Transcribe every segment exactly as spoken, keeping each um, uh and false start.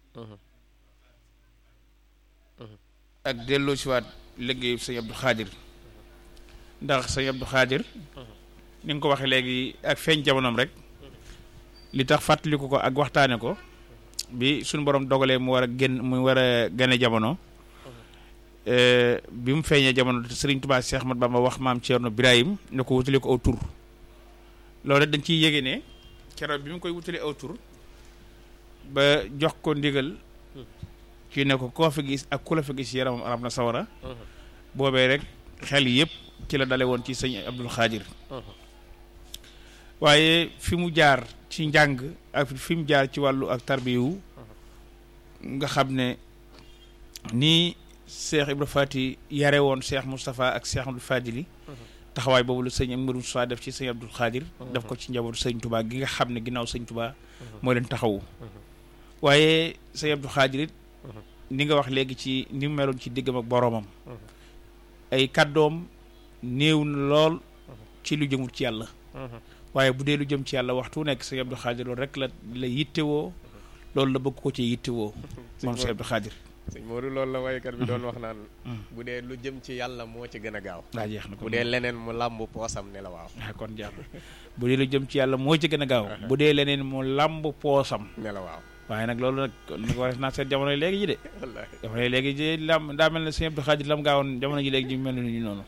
ak delloo si waat liggéeyu sëñ Abdou Khadir ndax sëñ Abdou Khadir ni nga ko waxee léegi ak feeñ jamonoom rek li tax fàttaliku ko ak waxtaane ko bi suñu borom dogalee mu war a génn mu war a gane jamono bi mu feeñee jamono Sëriñ Tuubaa Cheikh Ahmadou Bamba wax maam Thierno Birahim ne ko wutale ko aw tur loolu dañ ciy yéege ne keroog bi mu koy wutale aw tur ba jox ko ndigal ci ne ko koo fi gis ak ku la fi gis yaramam arab na sawara boobee rek xel yëpp ci la dale woon ci sëñ Abdou Khadir waaye fi mu jaar ci njàng ak fi mu jaar ci wàllu ak tarbiyu nga xam ne nii Cheikh Ibra Fati yare woon Cheikh Moustapha ak Cheikh Abdou Fadili taxawaay boobu la sëñ Amadou Moustapha def ci sëñ Abdou Khadir def ko ci njabootu sëñ Touba gi nga xam ne ginnaaw sëñ Touba moo leen taxawu waaye sëñ Abdou Khadir it ni nga wax léegi ci ni mu meloon ci diggam ak boroomam ay kàddoom néew na lool ci lu jëmul ci yàlla waaye bu dee lu jëm ci yàlla waxtu nekk sëñ Abdou Khadir loolu rek la la yittewoo loolu la bëgg ko ci yittewoo moom sëñ Abdou Khadir sëñ Modou loolu la waykat bi doon wax naan bu dee lu jëm ci yàlla moo ci gën a gaaw waa jeex na ko bu dee leneen mu làmb poosam ne la waaw kon jaar bu dee lu jëm ci yàlla moo ci gën a gaaw bu dee leneen mu làmb poosam ne la waaw waaye nag loolu nag ni ko war naa seet jamono léegi ji de jamono léegi ji lam daa mel ne sëñ Abdou Khadir lam gaawoon jamono ji léegi ji mel ni noonu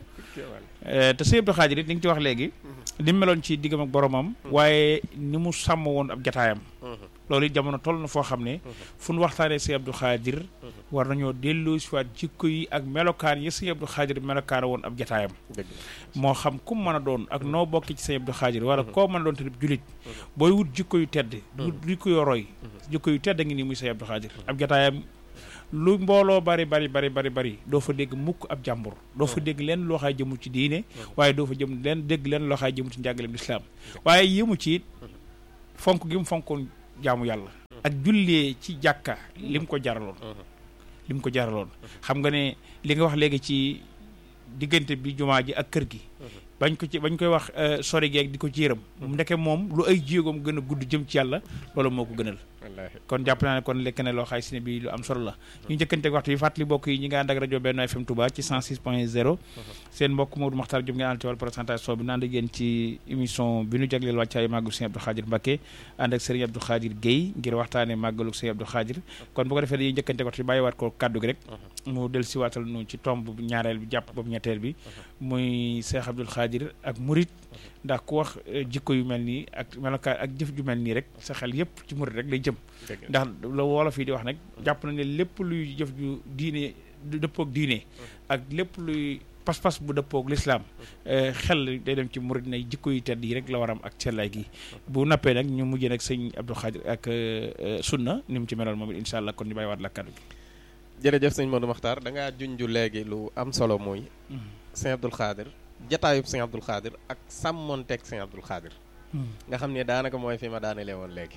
te sëñ Abdou Khadir it ni nga ci wax léegi li mu meloon ci diggam ak boromam waaye ni mu sàmm woon ab jataayam loolu it jamono toll na foo xam ne fu nu waxtaanee sëñ Abdou Khadir war nañoo delloo si waat jikko yi ak melokaan yi sëñ Abdou Khadir melokaan woon ab jataayam moo xam ku mu mën a doon ak noo bokki ci sëñ Abdou Khadir wala koo mën a doon te julit booy wut jikko yu tedd wut jikko yu roy jikko yu tedd ngi nii muy sëñ Abdou Khadir ab jataayam lu mbooloo bari bari bari bari bari doo fa dégg mukk ab jàmbur doo fa dégg leen loo xaay jëmu ci diine waaye doo fa jëm leen dégg leen loo xaay jëmu ci njàngaleem lislaam waaye yëmu ci it fonk gi mu fonkoon jaamu yàlla ak jullee ci jàkka li mu ko jaraloon li mu ko jaraloon xam nga ne li nga wax léegi ci diggante bi jumaa ji ak kër gi bañ ko ci bañ koy wax sori geeg di ko ci yërëm mu ndeke moom lu ay jéegoom gën a gudd jëm ci yàlla loolu moo ko gënal kon jàpp naa ne kon lekk ne loo xay si ne bi lu am solo la ñu njëkkanteeg waxtu yi fàttali mbokk yi ñi nga ànd ak rajo Benno F M Touba ci cent six point zéro seen mbokk Modou Makhtar Diop ngeen ànd ci wàllu présentation bi naan ak yéen ci émission bi ñu jagleel wàccaay màggalu Serigne Abdou Khadir Mbacké ànd ak Serigne Abdou Khadir Guèye ngir waxtaane màggalu Serigne Abdou Khadir kon bu ko defee dañuy njëkkanteeg waxtu yi bàyyiwaat ko kaddu gi rek mu del si waatal nu ci tomb ñaareel bi jàpp boobu ñetteel bi muy Cheikh Abdou Khadir ak murit ndax ku wax jikko yu mel nii ak melokaan ak jëf ju mel nii rek sa xel yëpp ci murit rek lay jëm ndax la wolof yi di wax nag jàpp na ne lépp luy jëf ju diine dëppoog diine ak lépp luy pas-pas bu dëppoog lislaam xel day dem ci murit ne jikko yu tedd yi rek la waram ak sellaay gi bu nappee nag ñu mujjee nag sëñ Abdou Khadir ak sunna ni mu ci meloon moom it incha allah kon ñu bàyyi waat la kaddu gi jërëjëf sëñ Modou Makhtar da ngaa junju léegi lu am solo mooy sëñ Abdou Khadir jataayub sëñ Abdou Khadir ak sàmmonteeg sëñ Abdou Khadir nga xam ne daanaka mooy fi ma daanelee woon léegi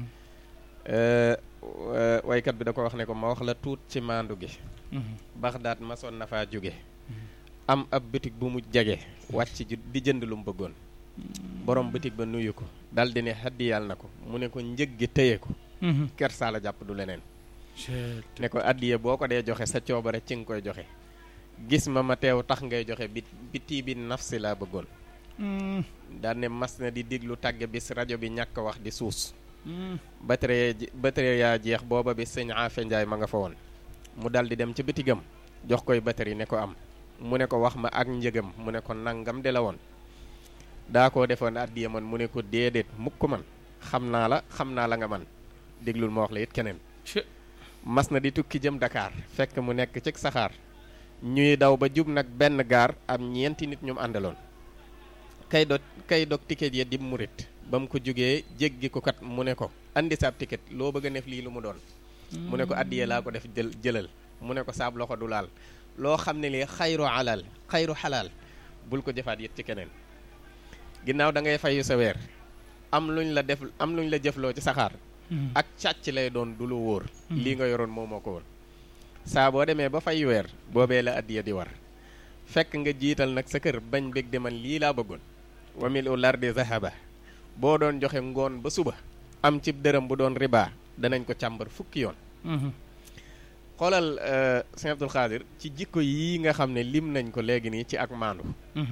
waykat bi da ko wax ne ko ma wax la tuut ci maandu gi Baxdaad masoon na faa jóge am ab bitig bu mu jege wàcc di jënd lu mu bëggoon borom bitig ba nuyu ko dal di ne haddiyal na ko mu ne ko njëg gi téye ko kersaa la jàpp du leneen ne ko addiye boo ko dee joxe sa coobare ci nga koy joxe gis ma ma teew tax ngay joxe bi bitii bi nafsi laa bëggoon daan ne mas na di diglu tàgge bis rajo bi ñàkk wax di suus batterie batterie yaa jeex booba bi sëñ Afe Njaay ma nga fa woon mu dal di dem ci bitigam jox koy batterie ne ko am mu ne ko wax ma ak njëgam mu ne ko nangam de la woon daa koo defoon addiye man mu ne ko déedéet mukk man xam naa la xam naa la nga man déglul ma wax la it keneen mas na di tukki jëm Dakar fekk mu nekk ci saxaar ñuy daw ba jub nag benn gaar am ñeenti nit ñum àndaloon kay do kay dog ticket ya di murit ba mu ko jógee jéggi ko kat mu ne ko andi saab ticket loo bëgg a neef lii lu mu doon mu ne ko addiyee laa ko def jël jëlal mu ne ko saab loxo du laal loo xam ne lii xayru alal xayru xalaal bul ko jëfaat yit ci keneen ginnaaw da ngay fayu sa weer am luñ la def am luñ la jëfloo ci saxaar ak càcc lay doon du lu wóor lii nga yoroon moo moo ko woon saa boo demee ba fay weer boobee la addiya di war fekk nga jiital nag sa kër bañ bég de man lii laa bëggoon wamil u lardi zahaba boo doon joxe ngoon ba suba am cib dërëm bu doon riba danañ ko càmbar fukki yoon xoolal sëñ Abdul Xaadir ci jikko yi nga xam ne lim nañ ko léegi nii ci ak maandu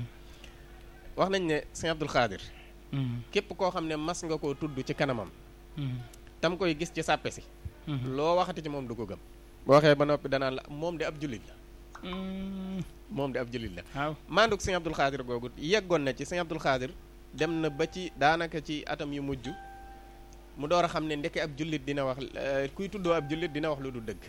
wax nañ ne sëñ Abdul Xaadir képp koo xam ne mas nga koo tudd ci kanamam tam koy gis ci sàppe si loo waxati ci moom du ko gëm boo waxee ba noppi danaan la moom de ab jullit la moom de ab jullit la waaw maanduk sëñ Abdul Xaadir googu yeggoon na ci sëñ Abdul Xaadir dem na ba ci daanaka ci atam yu mujj mu door a xam ne ndeke ab jullit dina wax kuy tuddoo ab jullit dina wax lu du dëgg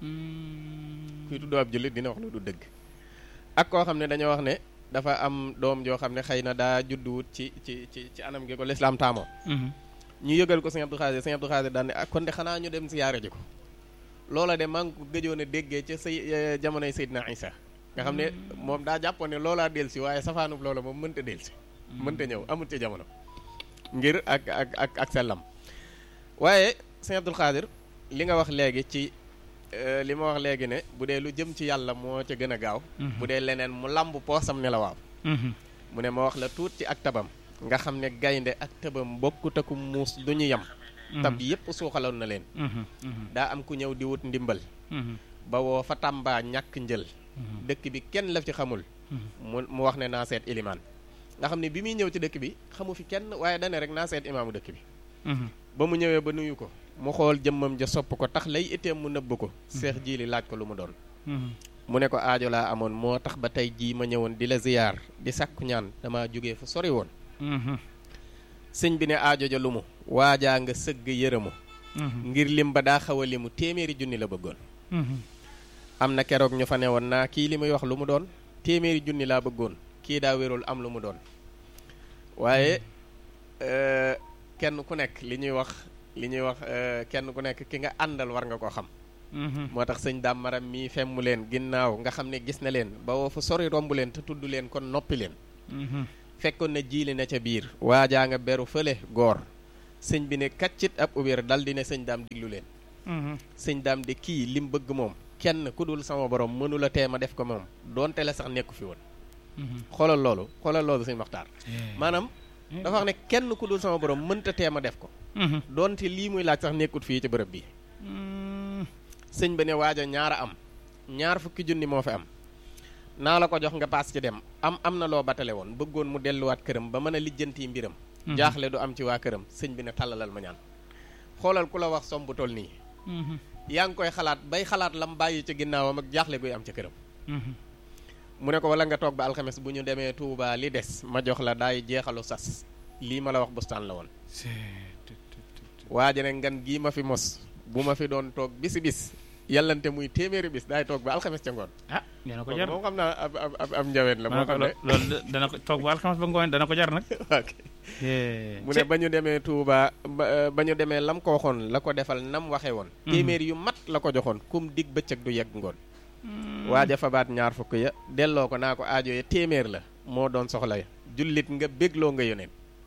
kuy tuddoo ab jullit dina wax lu du dëgg ak koo xam ne dañoo wax ne dafa am doom joo xam ne xëy na daa judduwut ci ci ci ci anam gi ko lislaam taamoo ñu yëgal ko sëñ Abdul Xaadir sëñ Abdul Xaadir daan ne ak kon de xanaa ñu dem siyaare ji ko loola de maa ngi ko gëjoon a déggee ca say jamonoy Seydina Isa nga xam ne moom daa jàppoon ne loolaa delsi waaye safaanub loola moom mënta delsi mënta ñëw amul ci jamono ngir ak ak ak ak sellam waaye sëñ Abdul Xaadir li nga wax léegi ci li ma wax léegi ne bu dee lu jëm ci yàlla moo ca gën a gaaw bu dee leneen mu lamb poosam ne la waaw mu ne ma wax la tuut ci ak tabam nga xam ne gaynde ak tabam bokkut ak muus du ñu yem tab yépp suuxaloon na leen daa am ku ñëw di wut ndimbal ba woo fa Tàmba ñàkk njël dëkk bi kenn la ci xamul mu mu wax ne naa seet ilimaan nga xam ne bi muy ñëw ci dëkk bi xamu fi kenn waaye dane rek naa seet imaamu dëkk bi ba mu ñëwee ba nuyu ko mu xool jëmmam ja sopp ko tax lay itteem mu nëbb ko seex jiili laaj ko lu mu doon mu ne ko aajo laa amoon moo tax ba tey jii ma ñëwoon di la ziyaar di sàkku ñaan dama jógee fu sori woon sëñ bi ne aajo ja lu mu waajaa nga sëgg yërëmu ngir lim ba daa xaw a limu téeméeri junni la bëggoon am na keroog ñu fa ne woon naa kii li muy wax lu mu doon téeméeri junni laa bëggoon kii daa wérul am lu mu doon waaye kenn ku nekk li ñuy wax li ñuy wax kenn ku nekk ki nga àndal war nga koo xam moo tax sëñ daam maram mii femmu leen ginnaaw nga xam ne gis na leen ba woo fu sori romb leen te tudd leen kon noppi leen fekkoon na jiili na ca biir waajaa nga beru fële goor sëñ bi ne kaccit ab ubéer dal di ne sëñ daam diglu leen sëñ daam de kii lim bëgg moom kenn ku dul sama borom mënula teema def ko moom doonte la sax nekku fi woon xoolal loolu xoolal loolu sëñ Maxtaar maanaam dafa wax ne kenn ku dul sama borom mënta teema def ko doonte lii muy laaj sax nekkut fii ci bërëb bi sëñ ba ne waaja ñaara am ñaar fukki junni moo fi am naa la ko jox nga paas ci dem am am na loo batale woon bëggoon mu delluwaat këram ba mën a lijjanti mbiram jaaxle du am ci waa këram sëñ bi ne tàllalal ma ñaan xoolal ku la wax somb tol nii yaa ngi koy xalaat bay xalaat lam bàyyi ci ginnaawam ak jaaxle guy am ca këram mu ne ko wala nga toog ba alxames bu ñu demee Touba li des ma jox la daay jeexalu sas lii ma la wax bustaan la woon waaja ne ngan gii ma fi mos bu ma fi doon toog bisi bis yàllante muy téeméeri bis daay toog ba alxames ca ngoon ah dana ko jar moom xam naa ab ab ab njaween la moo xam ne loolu dana ko toog ba alxames ba ngoon dana ko jar nag ok mu ne ba ñu demee Touba ba ñu demee lam ko waxoon la ko defal nam waxe woon téeméeri yu mat la ko joxoon kum dig bëccëg du yegg ngoon waaja fabaat ñaar fukk ya delloo ko naa ko aajo ya téeméer la moo doon soxla ya jullit nga bégloo nga yoneen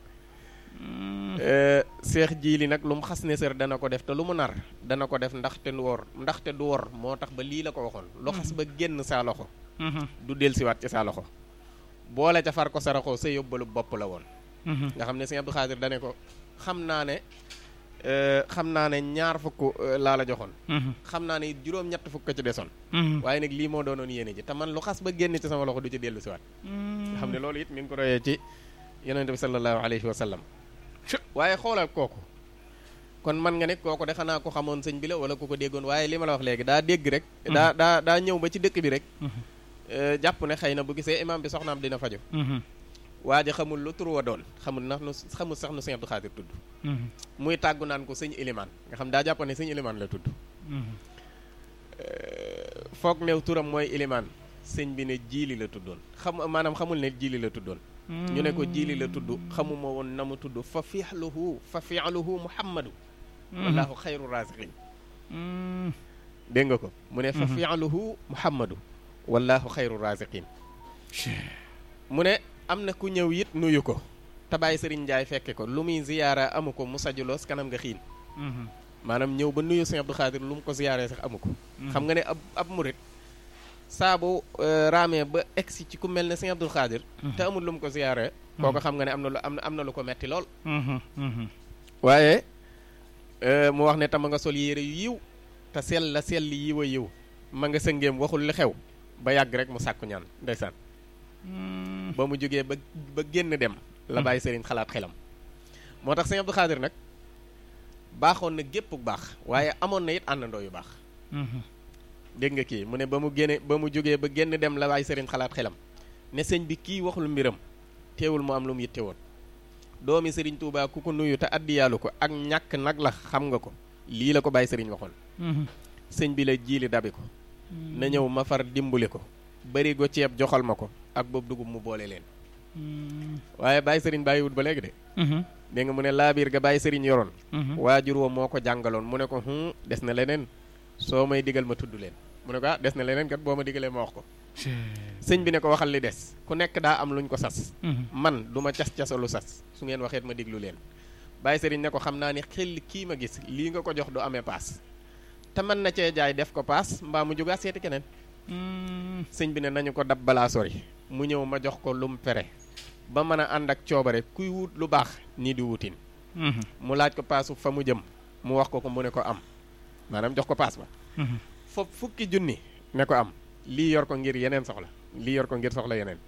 seex jiili nag lu mu xas ne sër dana ko def te lu mu nar dana ko def ndaxte du wor ndaxte du wor moo tax ba lii la ko waxoon lu xas ba génn saa loxo du dellusiwaat ci saa loxo boole ca far ko saraxoo sa yóbbalu bopp la woon nga xam ne sëñ Abdou Xaadir dane ko xam naa ne xam naa ne ñaar fukk laa la joxoon xam naa ne juróom-ñett fukk ci desoon waaye nag lii moo doonoon yéene ji te man lu xas ba génn ci sama loxo du ci dellu siwaat nga xam ne loolu it mi ngi ko royee ci yonente bi sallallahu alayhi wa sallam waaye xoolal kooku kon man nga ne kooku de xanaa ko xamoon sëñ bi la wala ku ko déggoon waaye li ma la wax léegi daa dégg rek daa daa daa ñëw ba ci dëkk bi rek jàpp ne xëy na bu gisee imaam bi soxnaam dina faju waa ji xamul lu tur wa doon xamul ndax nu xamul sax nu sëñ Abdou Xaadir tudd muy tàggu naan ko sëñ Ilimaan nga xam daa jàpp ne sëñ Ilimaan la tudd foog new turam mooy Ilimaan sëñ bi ne jiili la tuddoon xam maanaam xamul ne jiili la tuddoon ñu ne ko jiili la tudd xamuma woon na mu tudd fa fi'luhu fa fi'luhu muhammadu wallahu xayru raziqin dégg nga ko mu ne fa fi'luhu muhammadu wallahu xayru raziqin mu ne am na ku ñëw it nuyu ko te bàyyi Sëriñ Njaay fekke ko lu muy ziyaara amu ko mu sajuloos kanam nga xiin maanaam ñëw ba nuyu sëñ Abdou Xaadir lu mu ko ziyaaree sax amu ko xam nga ne ab ab murit saa bu raamee ba egsi ci ku mel ne sëñ Abdou Xaadir te amul lu mu ko ziyaaree kooku xam nga ne am na lu am na am na lu ko metti lool waaye mu wax ne tama nga sol yére yu yiw te sell la sell yi wa yiw ma nga sëngeem waxul li xew ba yàgg rek mu sàkku ñaan ndeysaan ba mu jógee ba ba génn dem la bàyyi sëriñ xalaat xelam moo tax sëñ Abdou Khadir nag baaxoon na gépp bu baax waaye amoon na it àndandoo yu baax dégg nga kii mu ne ba mu génne ba mu jógee ba génn dem la bàyyi sëriñ xalaat xelam ne sëñ bi kii waxul mbiram teewul mu am lu mu yitte woon doomi sëriñ Touba ku ko nuyu te addiyaalu ko ak ñàkk nag la xam nga ko lii la ko bàyyi sëriñ waxoon sëñ bi la jiili dabi ko na ñëw ma far dimbali ko bari go ceeb joxal ma ko ak boobu dugub mu boole leen waaye bàyyi sëriñ bàyyiwut ba léegi de dégg nga mu ne laabiir ga bàyyi sëriñ yoroon waajur wa moo ko jàngaloon mu ne ko hum des na leneen soo may digal ma tudd leen mu ne ko ah des na leneen kat boo ma digalee ma wax ko sëñ bi ne ko waxal li des ku nekk daa am luñ ko sas man du ma cas-casalu sas su ngeen waxeet ma diglu leen bàyyi sëriñ ne ko xam naa ni xel kii ma gis lii nga ko jox du amee paas te mën na cee jaay def ko paas mbaa mu jógaa seeti keneen sëñ bi ne nañu ko dab balaa sori mu ñëw ma jox ko lum pere ba mën a ànd ak coobare kuy wut lu baax nii di wutin mu laaj ko paasu fa mu jëm mu wax ko ko mu ne ko am maanaam jox ko paas ba foofu fukki junni ne ko am lii yor ko ngir yeneen soxla lii yor ko ngir soxla yeneen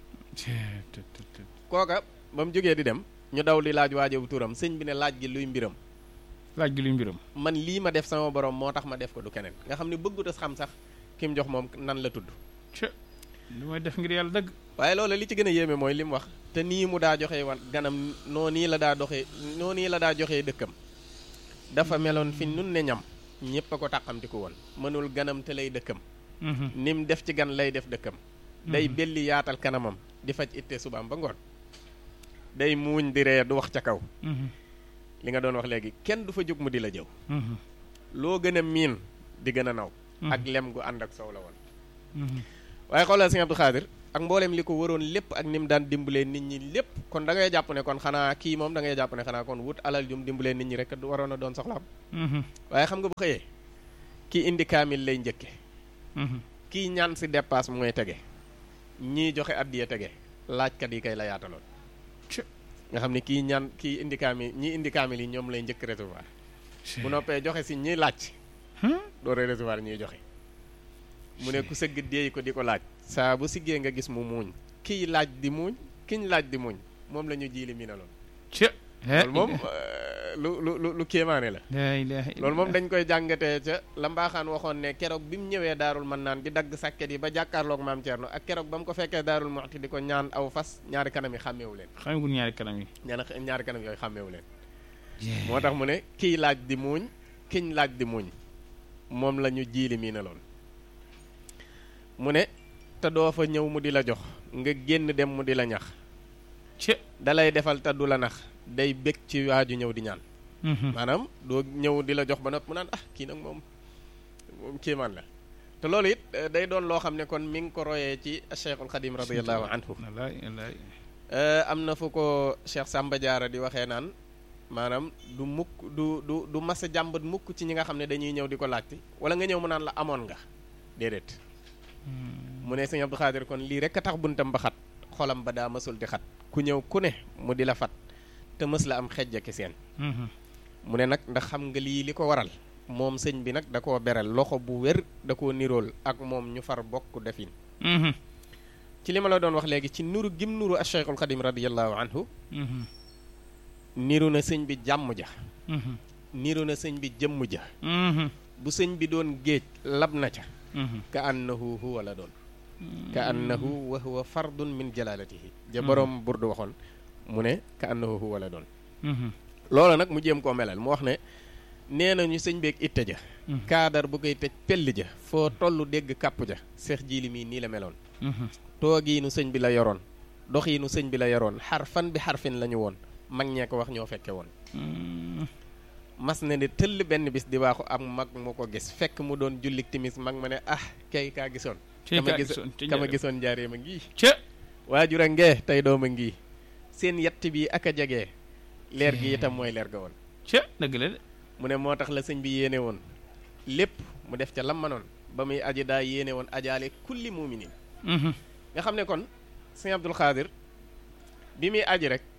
kooka ba mu jógee di dem ñu daw li laaj waajobu turam sëñ bi ne laaj gi luy mbiram laaj gi luy mbiram man lii ma def sama borom moo tax ma def ko du keneen nga xam ne bëggut a xam sax ki mu jox moom nan la tudd li mooy def ngir yàlla dëgg waaye loolu li ci gën a yéeme mooy li mu wax te nii mu daa joxee wan ganam noo nii la daa doxee noo nii la daa joxee dëkkam dafa meloon fi nun ne ñam ñëpp a ko tàqamti ko woon mënul ganam te lay dëkkam ni mu def ci gan lay def dëkkam day belli yaatal kanamam di faj itte subaam ba ngoon day muuñ di ree du wax ca kaw li nga doon wax léegi kenn du fa jóg mu di la jëw loo gën a miin di gën a naw ak lem gu ànd ak soow la woon waaye xoolal sëñ Abdou Khadir ak mbooleem li ko waroon lépp ak ni mu daan dimbalee nit ñi lépp kon da ngay jàpp ne kon xanaa kii moom da ngay jàpp ne xanaa kon wut alal jum dimbalee nit ñi rek du waroon a doon soxlaam waaye xam nga bu xëyee kii indi kaamil lay njëkke kii ñaan si dépasse mooy tege ñii joxe addiya tege laajkat yi kay la yaataloon nga xam ne kii ñaan kii indi kaamil ñii indi kaamil yi ñoom lay njëkk recevoir bu noppee joxe si ñiy laaj doore recevoir ñuy joxe mu ne ku sëgg déey ko di ko laaj saa bu siggee nga gis mu muuñ kiy laaj di muuñ kiñ laaj di muuñ moom la ñu jiili mi na loon loolu moom lu lu lu lu kéemaane la loolu moom dañ koy jàngatee ca la mbaaxaan waxoon ne keroog bi mu ñëwee daarul mën naan di dagg sàkket yi ba jàkkaarloog maam Thierno ak keroog ba mu ko fekkee daarul Muxti di ko ñaan aw fas ñaari kanam yi xàmmeewu leen xamewul ñaari kanam yi ñaari kanam yooyu xàmmeewu leen moo tax mu ne kiy laaj di muuñ kiñ laaj di muuñ moom la ñu jiili mii na loon mu ne te doo fa ñëw mu di la jox nga génn dem mu di la ñax ci dalay defal te du la nax day bég ci waaju ñëw di ñaan maanaam doo ñëw di la jox ba nopp mu naan ah kii nag moom moom kéemaan la te loolu it day doon loo xam ne kon mi ngi ko royee ci Cheikhul Khadim radiyallahu anhu am na fu ko Cheikh Samba Diarra di waxee naan maanaam du mukk du du du mas a jàmbat mukk ci ñi nga xam ne dañuy ñëw di ko laajte wala nga ñëw mu naan la amoon nga déedéet mu ne sëñ Abdou Khadir kon lii rek a tax buntam ba xat xolam ba daa mësul di xat ku ñëw ku ne mu di la fat te mës la am xejja ki seen mu ne nag ndax xam nga lii li ko waral moom sëñ bi nag da koo beral loxo bu wér da koo nirool ak moom ñu far bokk defin ci li ma la doon wax léegi ci nuru gim nuru a Cheikhul Khadim radiyallahu anhu niru na sëñ bi jàmm ja niru na sëñ bi jëmm ja bu sëñ bi doon géej lab na ca ka annahu huwa la doon ka annahu wa huwa fardun min jalalatihi ja borom burdu waxoon mu ne ka annahu huwa la doon loola nag mu jéem koo melal mu wax ne nee nañu sëñ beeg itte ja kaadar bu koy tëj pell ja foo tollu dégg kàpp ja seex jiili mii nii la meloon toogiinu sëñ bi la yoroon doxiinu sëñ bi la yoroon xarfan bi xarfin la ñu woon mag ñee ko wax ñoo fekke woon mas na ne tëll benn bis di waaxu am mag mu ko gis fekk mu doon jullik timis mag ma ne ah kay kaa gisoon kama gisoon kama gisoon njaaree ma ngi waajur a ngee tey doom a ngi seen yett bi ak a jegee leer gi itam mooy leer ga woon dëgg la de mu ne moo tax la sëñ bi yéene woon lépp mu def ca lam manoon ba muy aji daa yéene woon ajaale kulli muminin nga xam ne kon sëñ Abdou Khadir bi muy aji rek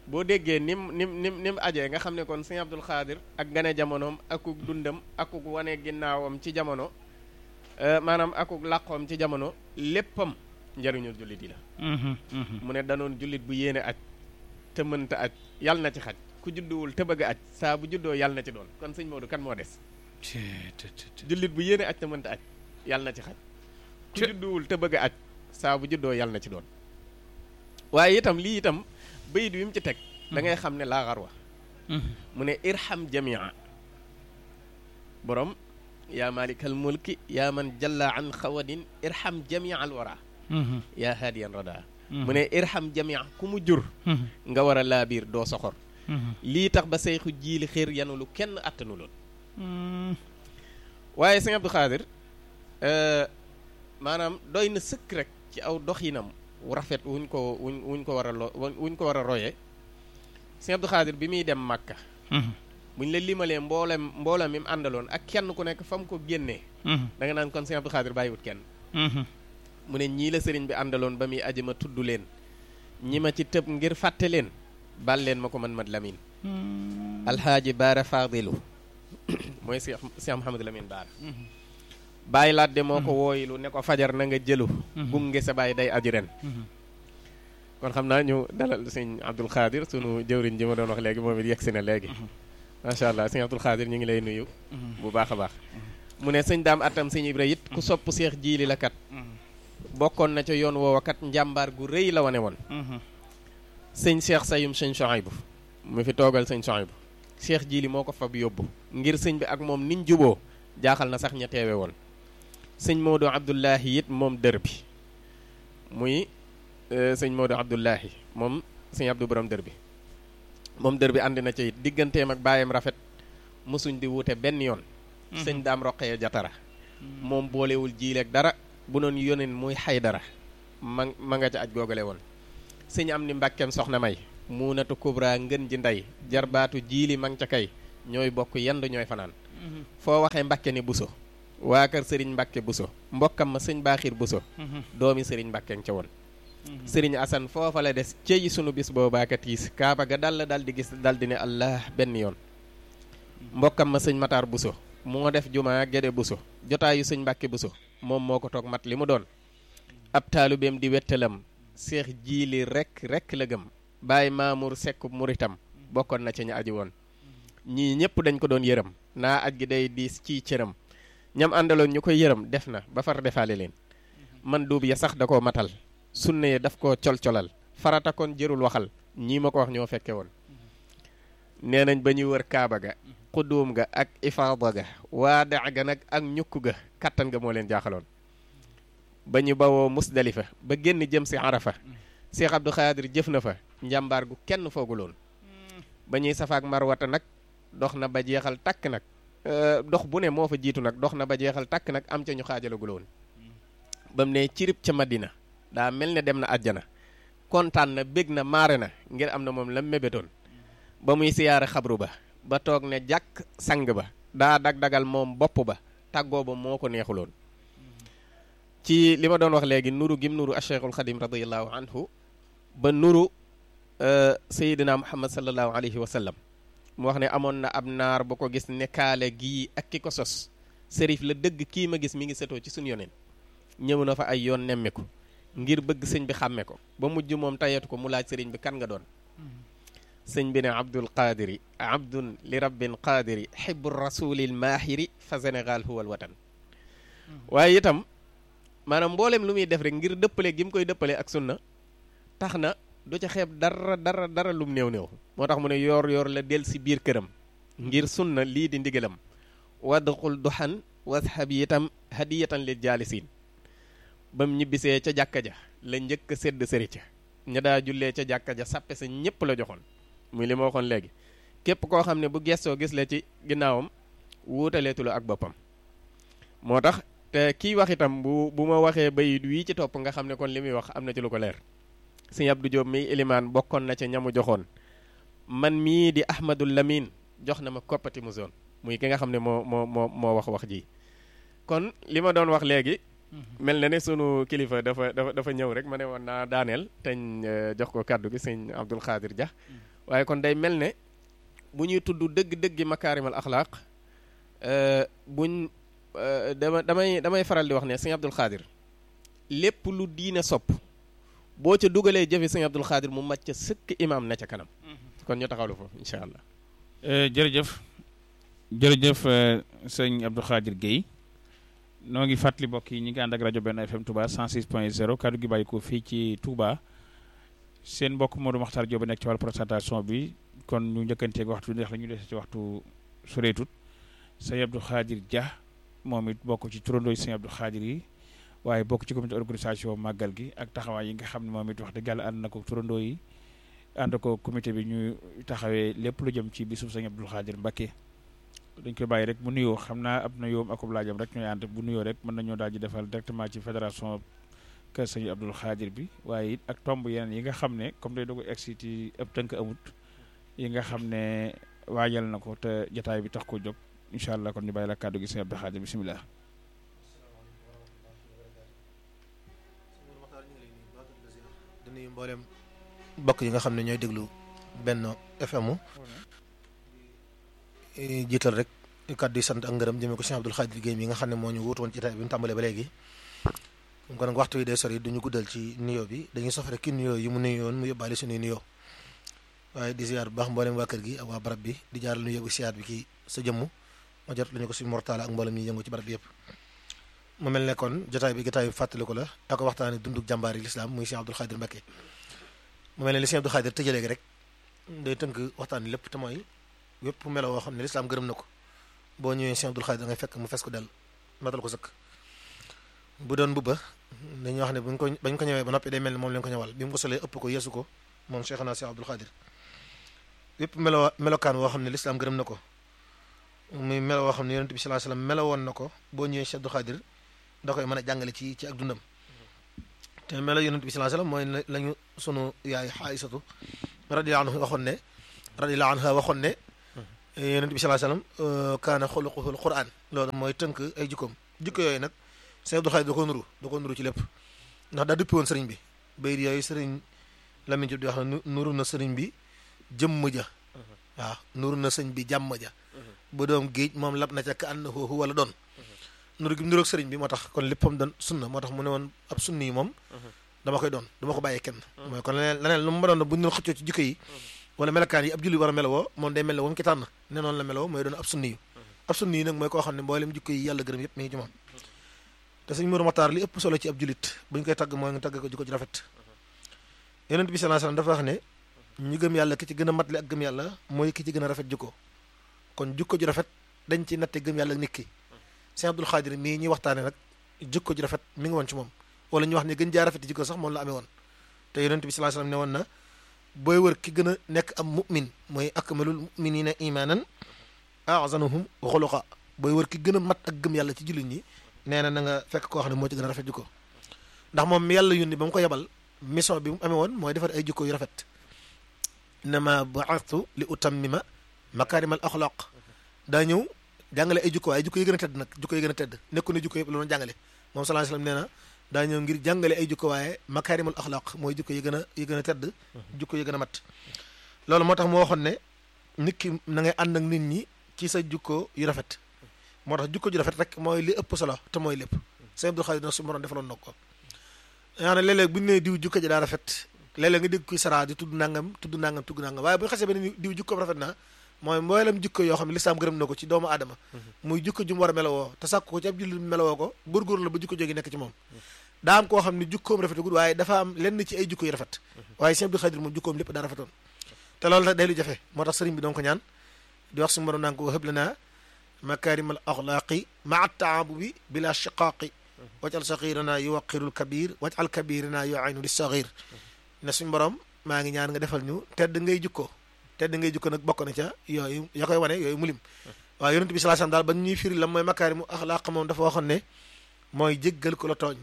boo déggee nim nim nim ni mu ajee nga xam ne kon sëñ Abdul Xaadir ak gane jamonoom akuk dundam akuk wane ginnaawam ci jamono maanaam akuk làqoom ci jamono léppam njariñul jullit yi la mu ne danoon jullit bu yéene aj te mënta aj yàlla na ci xaj ku judduwul te bëgg aj saa bu juddoo yàlla na ci doon kon sëñ Modou kan moo des jullit bu yéene aj te mënta aj yàlla na ci xaj ku judduwul te bëgg aj saa bu juddoo yàlla na ci doon waaye itam lii itam bayit wi mu ci teg da ngay xam ne laa xarwa mu ne irham jamia borom yaa malikal mulki yaa man jalla an xawadin irham jamia al wara yaa haadiyan rada mu ne irham jamia ku mu jur nga war a laabiir doo soxor lii tax ba seyxu jiili xéer yanu lu kenn attanu loon waaye sëñ Abdou Xaadir maanaam doy na sëkk rek ci aw doxinam rafet wuñ ko wuñ wuñ ko war a lo wuñ ko war a royee sëñ Abdou Xaadir bi muy dem Màkka buñ la limalee mboolem mboolem mi mu àndaloon ak kenn ku nekk fa mu ko génnee da nga naan kon sëñ Abdou Xaadir bàyyiwut kenn mu ne ñii la sëriñ bi àndaloon ba muy aji ma tudd leen ñi ma ci tëb ngir fàtte leen bal leen ma ko man mat Lamine alhaaji Baara Fadilu mooy Cheikh Cheikh Mouhamadou Lamine Baara bàyyi laat moo ko wooyilu ne ko fajar na nga jëlu gunge sa bàyyi day aji ren kon xam naa ñu dalal sëñ Abdul Xaadir sunu jëwriñ ji ma doon wax léegi moom it yegsi na léegi macha allah sëñ Abdul Xaadir ñu ngi lay nuyu bu baax a baax mu ne sëñ daam atam sëñ Ibra it ku sopp seex jiili la kat bokkoon na ca yoon woowa kat njàmbaar gu rëy la wane woon sëñ Cheikh Sayum sëñ Sohaybu mu fi toogal sëñ Sohaybu seex jiili moo ko fab yóbbu ngir sëñ bi ak moom niñ juboo jaaxal na sax ña teewe woon sëñ Modou Abdullahi it moom dër bi muy sëñ Modou Abdullahi moom sëñ Abdou borom dër bi moom dër bi àndi na ca it digganteem ak baayam rafet mosuñ di wuute benn yoon sëñ daam roqee jatara moom boolewul jiileeg dara bu noon yonen muy xay dara ma ma nga ca aj googale woon sëñ am ni mbàkkeem soxna may muunatu kubra ngën ji ndey jarbaatu jiili ma nga ca kay ñooy bokk yendu ñooy fanaan foo waxee mbàkke ni buso waa kër sëriñ mbàkke buso mbokkam ma sëñ baaxiir buso doomi sëriñ mbàkke nga ca woon sëriñ asan foofa la des cëyi sunu bis boobaaka tiis kaaba ga dal dal di gis dal di ne allah benn yoon mbokkam ma sëñ mataar buso moo def jumaa gede buso jotaayu sëñ mbàkke buso moom moo ko toog mat li mu doon ab taalubeem di wettalam seex jiili rek rek la gëm bàyyi maamur sekku muritam bokkoon na ca ña aji woon ñii ñëpp dañ ko doon yërëm naa aj gi day diis ci cëram ñam àndaloon ñu koy yërëm def na ba far defaale leen man duub ya sax da koo matal sunne ya daf koo col-colal farata kon jërul waxal ñii ma ko wax ñoo fekke woon nee nañ ba ñuy wër kaaba ga xudduum ga ak ifaada ga waada ga nag ak ñukk ga kattan ga moo leen jaaxaloon ba ñu bawoo musdalifa ba génn jëm si arafa Cheikh Abdou Khadir jëf na fa njàmbaar gu kenn fooguloon ba ñuy safaak marwata nag dox na ba jeexal takk nag dox bu ne moo fa jiitu nag dox na ba jeexal takk nag am ca ñu xaajalaguloon ba mu ne cirib ca Madina daa mel ne dem na àjjana kontaan na bég na maare na ngir am na moom la mébétoon ba muy siyaare xabru ba ba toog ne jàkk sang ba daa dag-dagal moom bopp ba tàggoo ba moo ko neexuloon ci li ma doon wax léegi nuru gim nuru Cheikhul Xadim radiyallahu anhu ba nuru Seydina Muhammad sallallahu alayhi wa sallam mu wax ne amoon na ab naar bu ko gis ne kaale gii ak ki ko sos sërif la dëgg kii ma gis mi ngi setoo ci suñu yoneen ñëw na fa ay yoon nemmeku ngir bëgg sëñ bi xàmme ko ba mujj moom tayeetu ko mu laaj sëriñ bi kan nga doon sëñ bi ne abdul qaadiri abdun li rabbin qaadiri xibbu rasulil maahiri fa Sénégal huwal watan waaye itam maanaam mboolem lu muy def rek ngir dëppale gi mu koy dëppale ak sunna tax na du ca xeeb dara dara dara lum néew néew moo tax mu ne yoor yoor la del si biir këram ngir sunna lii di ndigalam wadxul duxan washab itam hadiyatan lil jaalisin bam ñibbisee ca jàkka ja la njëkk a sedd sëri ca ña daa jullee ca jàkka ja sàppe sa ñëpp la joxoon muy li ma waxoon léegi képp koo xam ne bu gestoo gis la ci ginnaawam wuutaleetu la ak boppam moo tax te kii wax itam bu bu ma waxee bayit wii ci topp nga xam ne kon li muy wax am na ci lu ko leer sëñ Abdou Diop mi ilimaan bokkoon na ca ñamu joxoon man mii di Ahmadul Lamine jox na ma koppati mu zone muy ki nga xam ne moo moo moo moo wax wax ji kon li ma doon wax léegi mel na ne sunu kilifa dafa dafa dafa ñëw rek ma ne woon naa daaneel teñ jox ko kàddu gi sëñ Abdul Xaadir Dia waaye kon day mel ne bu ñuy tudd dëgg-dëggi makaarimal axlaaq buñ dama damay damay faral di wax ne sëñ Abdul Xaadir lépp lu diine sopp boo ca dugalee jëfi sëñ Abdul Xaadir mu màcc sëkk imaam na ca kanam kon ñu taxawlu foofu incha allah. jërëjëf jërëjëf sëñ Abdou Khadir Gueye noo ngi fàttali mbokk yi ñi ngi ànd ak rajo Benno F M Touba cent six point zéro kaddu gi bàyyi ko fii ci Touba seen mbokk Modou Makhtar Diop nekk ci wàllu présentation bi kon ñu njëkkanteeg waxtu bi ndax la ñu dese ci waxtu soreetut sëñ Abdou Khadir Dia moom it bokk ci turandoo yi sëñ Abdou Khadir yi waaye bokk ci comité organisation màggal gi ak taxawaay yi nga xam ne moom it wax dëgg yàlla ànd na ko turandoo yi ànd ko comité bi ñu taxawee lépp lu jëm ci bisub sëñ Abdou Khadir Mbacké dañ koy bàyyi rek mu nuyoo xam naa ab na yoom akub laajam rek ñooy ànd bu nuyoo rek mën nañoo daal di defal directement ci fédération kër sëñ Abdou Khadir bi waaye it ak tomb yeneen yi nga xam ne comme day doog egsi ci ëpp tënk amut yi nga xam ne waajal na ko te jataay bi tax ko jóg incha allah kon ñu bàyyi la kàddu gi sëñ Abdou Khadir bisimilah. di nuyu mboolem mbokk yi nga xam ne ñooy déglu Benno F M jiital rek kàddu yi sant ak ngërëm jëmee ko Cheikh Abdou Khadir Gueye mi nga xam ne moo ñu wuutu woon ci tay bi mu tàmbalee ba léegi kon nag waxtu yi day sori duñu guddal ci nuyoo bi dañuy sof rek ki nuyoo yi mu nuyoon mu yóbbaale suñuy nuyoo waaye di ziar bu baax mboolem waa kër gi ak waa barab bi di jaaral nu yóbbu siyaat bi ki sa jëmm ma jot lañu ko suñu mortala ak mboolem ñi yëngu ci barab bi yëpp mu mel ne kon jotaay bi jotaay bi fàttaliku la ak waxtaane dunduk jàmbaari lislaam muy Cheikh Abdou Khadir Mbacké mu mel ne li Cheikh Abdou Khadir tëjee léegi rek day tënk waxtaan wi lépp te mooy yépp melo woo xam ne lislaam gërëm na ko boo ñëwee Cheikh Abdou Khadir da ngay fekk mu fes ko del matal ko sëkk bu doon bubba dañuy wax ne buñ ko bañ ko ñëwee ba noppi day mel ne moom leen ko ñëwal bi mu ko solee ëpp ko yeesu ko moom Cheikhna Cheikh Abdou Khadir yépp melo melokaan woo xam ne lislaam gërëm na ko muy melo woo xam ne yonent bi sallallahu alayhi wasallam melo woon na ko boo ñëwee Cheikh Abdou Khadir da koy mën a jàngale ci ci ak dundam te melo yonent bi sallallahu alayhi wasallam mooy lañu sunu yaay Aysatu radiyallahu anha waxoon ne radiyallahu anha waxoon ne yonent bi sallallahu alayhi wasallam kaana xuluquhul Qur'an loolu mooy tënk ay jikkoom jikko yooyu nag Sëñ Abdou Khadir da ko nuru da ko nuru ci lépp ndax daa duppi woon sëriñ bi bayit yooyu sëriñ Lamine Diop di wax ne nuru na sëriñ bi jëmm ja waaw nuru na sëñ bi jàmm ja ba doom géej moom lab na ca ka annahu huwa la doon nuru gi nuru ak sëriñ bi moo tax kon léppam doon sunna moo tax mu ne woon ab sunni yi moom dama koy doon dama ko bàyyee kenn mooy kon leneen leneen lu mu ma doon bu ñu doon xëccoo ci jikko yi wala melokaan yi ab julli war a melowoo moom day mel ne woon ki tànn ne noonu la melowoo mooy doon ab sunni yu ab sunni yi nag mooy koo xam ne mboolem jikko yi yàlla gërëm yëpp mi ngi ci moom te sëñ Mourou Matar li ëpp solo ci ab jullit bu ñu koy tagg mooy nga tagg ko jikko ji rafet yonent bi sallallahu alayhi wasallam dafa wax ne ñu gëm yàlla ki ci gën a matli ak gëm yàlla mooy ki ci gën a rafet jikko kon jikko ju rafet dañ ci natte gëm yàlla ak nit ki Sëñ Abdou Khadir mii ñuy waxtaane nag jikko ju rafet mi ngi woon ci moom wala ñu wax ne gën jaa rafet jikko sax moom la amee woon te yonent bi sallallahu alayhi wasallam ne woon na booy wër ki gën a nekk am mu'min mooy akmalul mu'minina imanan a'zanuhum xuluqa booy wër ki gën a mat ak gëm yàlla ci jullit ñi nee na na nga fekk koo xam ne moo ci gën a rafet jikko ndax moom mi yàlla yónni ba mu ko yebal mission bi mu amee woon mooy defar ay jikko yu rafet innama bu'ithtu li utammima makarimal axlaq daa ñëw jàngale ay jikko waaye jikko yi gën a tedd nag jikko yi gën a tedd nekku ne jikko yëpp la doon jàngale moom sallallahu alayhi wasallam nee na daa ñëw ngir jàngale ay jikko waaye makarimal axlaq mooy jikko yi gën a yi gën a tedd jikko yi gën a mat loolu moo tax mu waxoon ne nit ki na ngay ànd ak nit ñi ci sa jikko yu rafet moo tax jikko ju rafet rek mooy li ëpp solo te mooy lépp Sëñ Abdou Khadir nag su moroon defaloon nag ko yaa ne léeg-léeg bu ñu nee diw jikko ji daa rafet léeg-léeg nga dégg kuy saraa di tudd nangam tudd nangam tudd nangam waaye bu ñu xasee benn diw jikkoom rafet na mooy mboolem jikko yoo xam ne lislaam gërëm na ko ci doomu aadama muy jikko ju mu war a melowoo te sàkk ko ci ab jullit melowoo ko góorgóorlu la ba jikko jógi nekk ci moom daa am koo xam ne jikkoom rafetagul waaye dafa am lenn ci ay jikko yu rafet waaye Sëñ Abdou Khadir moom jikkoom lépp daa rafetoon te loolu nag day lu jafe moo tax sëriñ bi doon ko ñaan di wax suñu borom naan ko hëb lana makarimal axlaaqi maa taabubi bila shiqaaqi wajal saxirana yuwaqirul kabir wajal kabirana yuaynu li saxir ne suñu borom maa ngi ñaan nga defal ñu tedd ngay jikko tedd ngay jikko nag bokk na ca yooyu ya koy wane yooyu mulim waaw yonent bi sallallahu alayhi wasallam daal ba ñuy firi la mooy makaarimu axlaaq moom dafa waxoon ne mooy jéggal ko la tooñ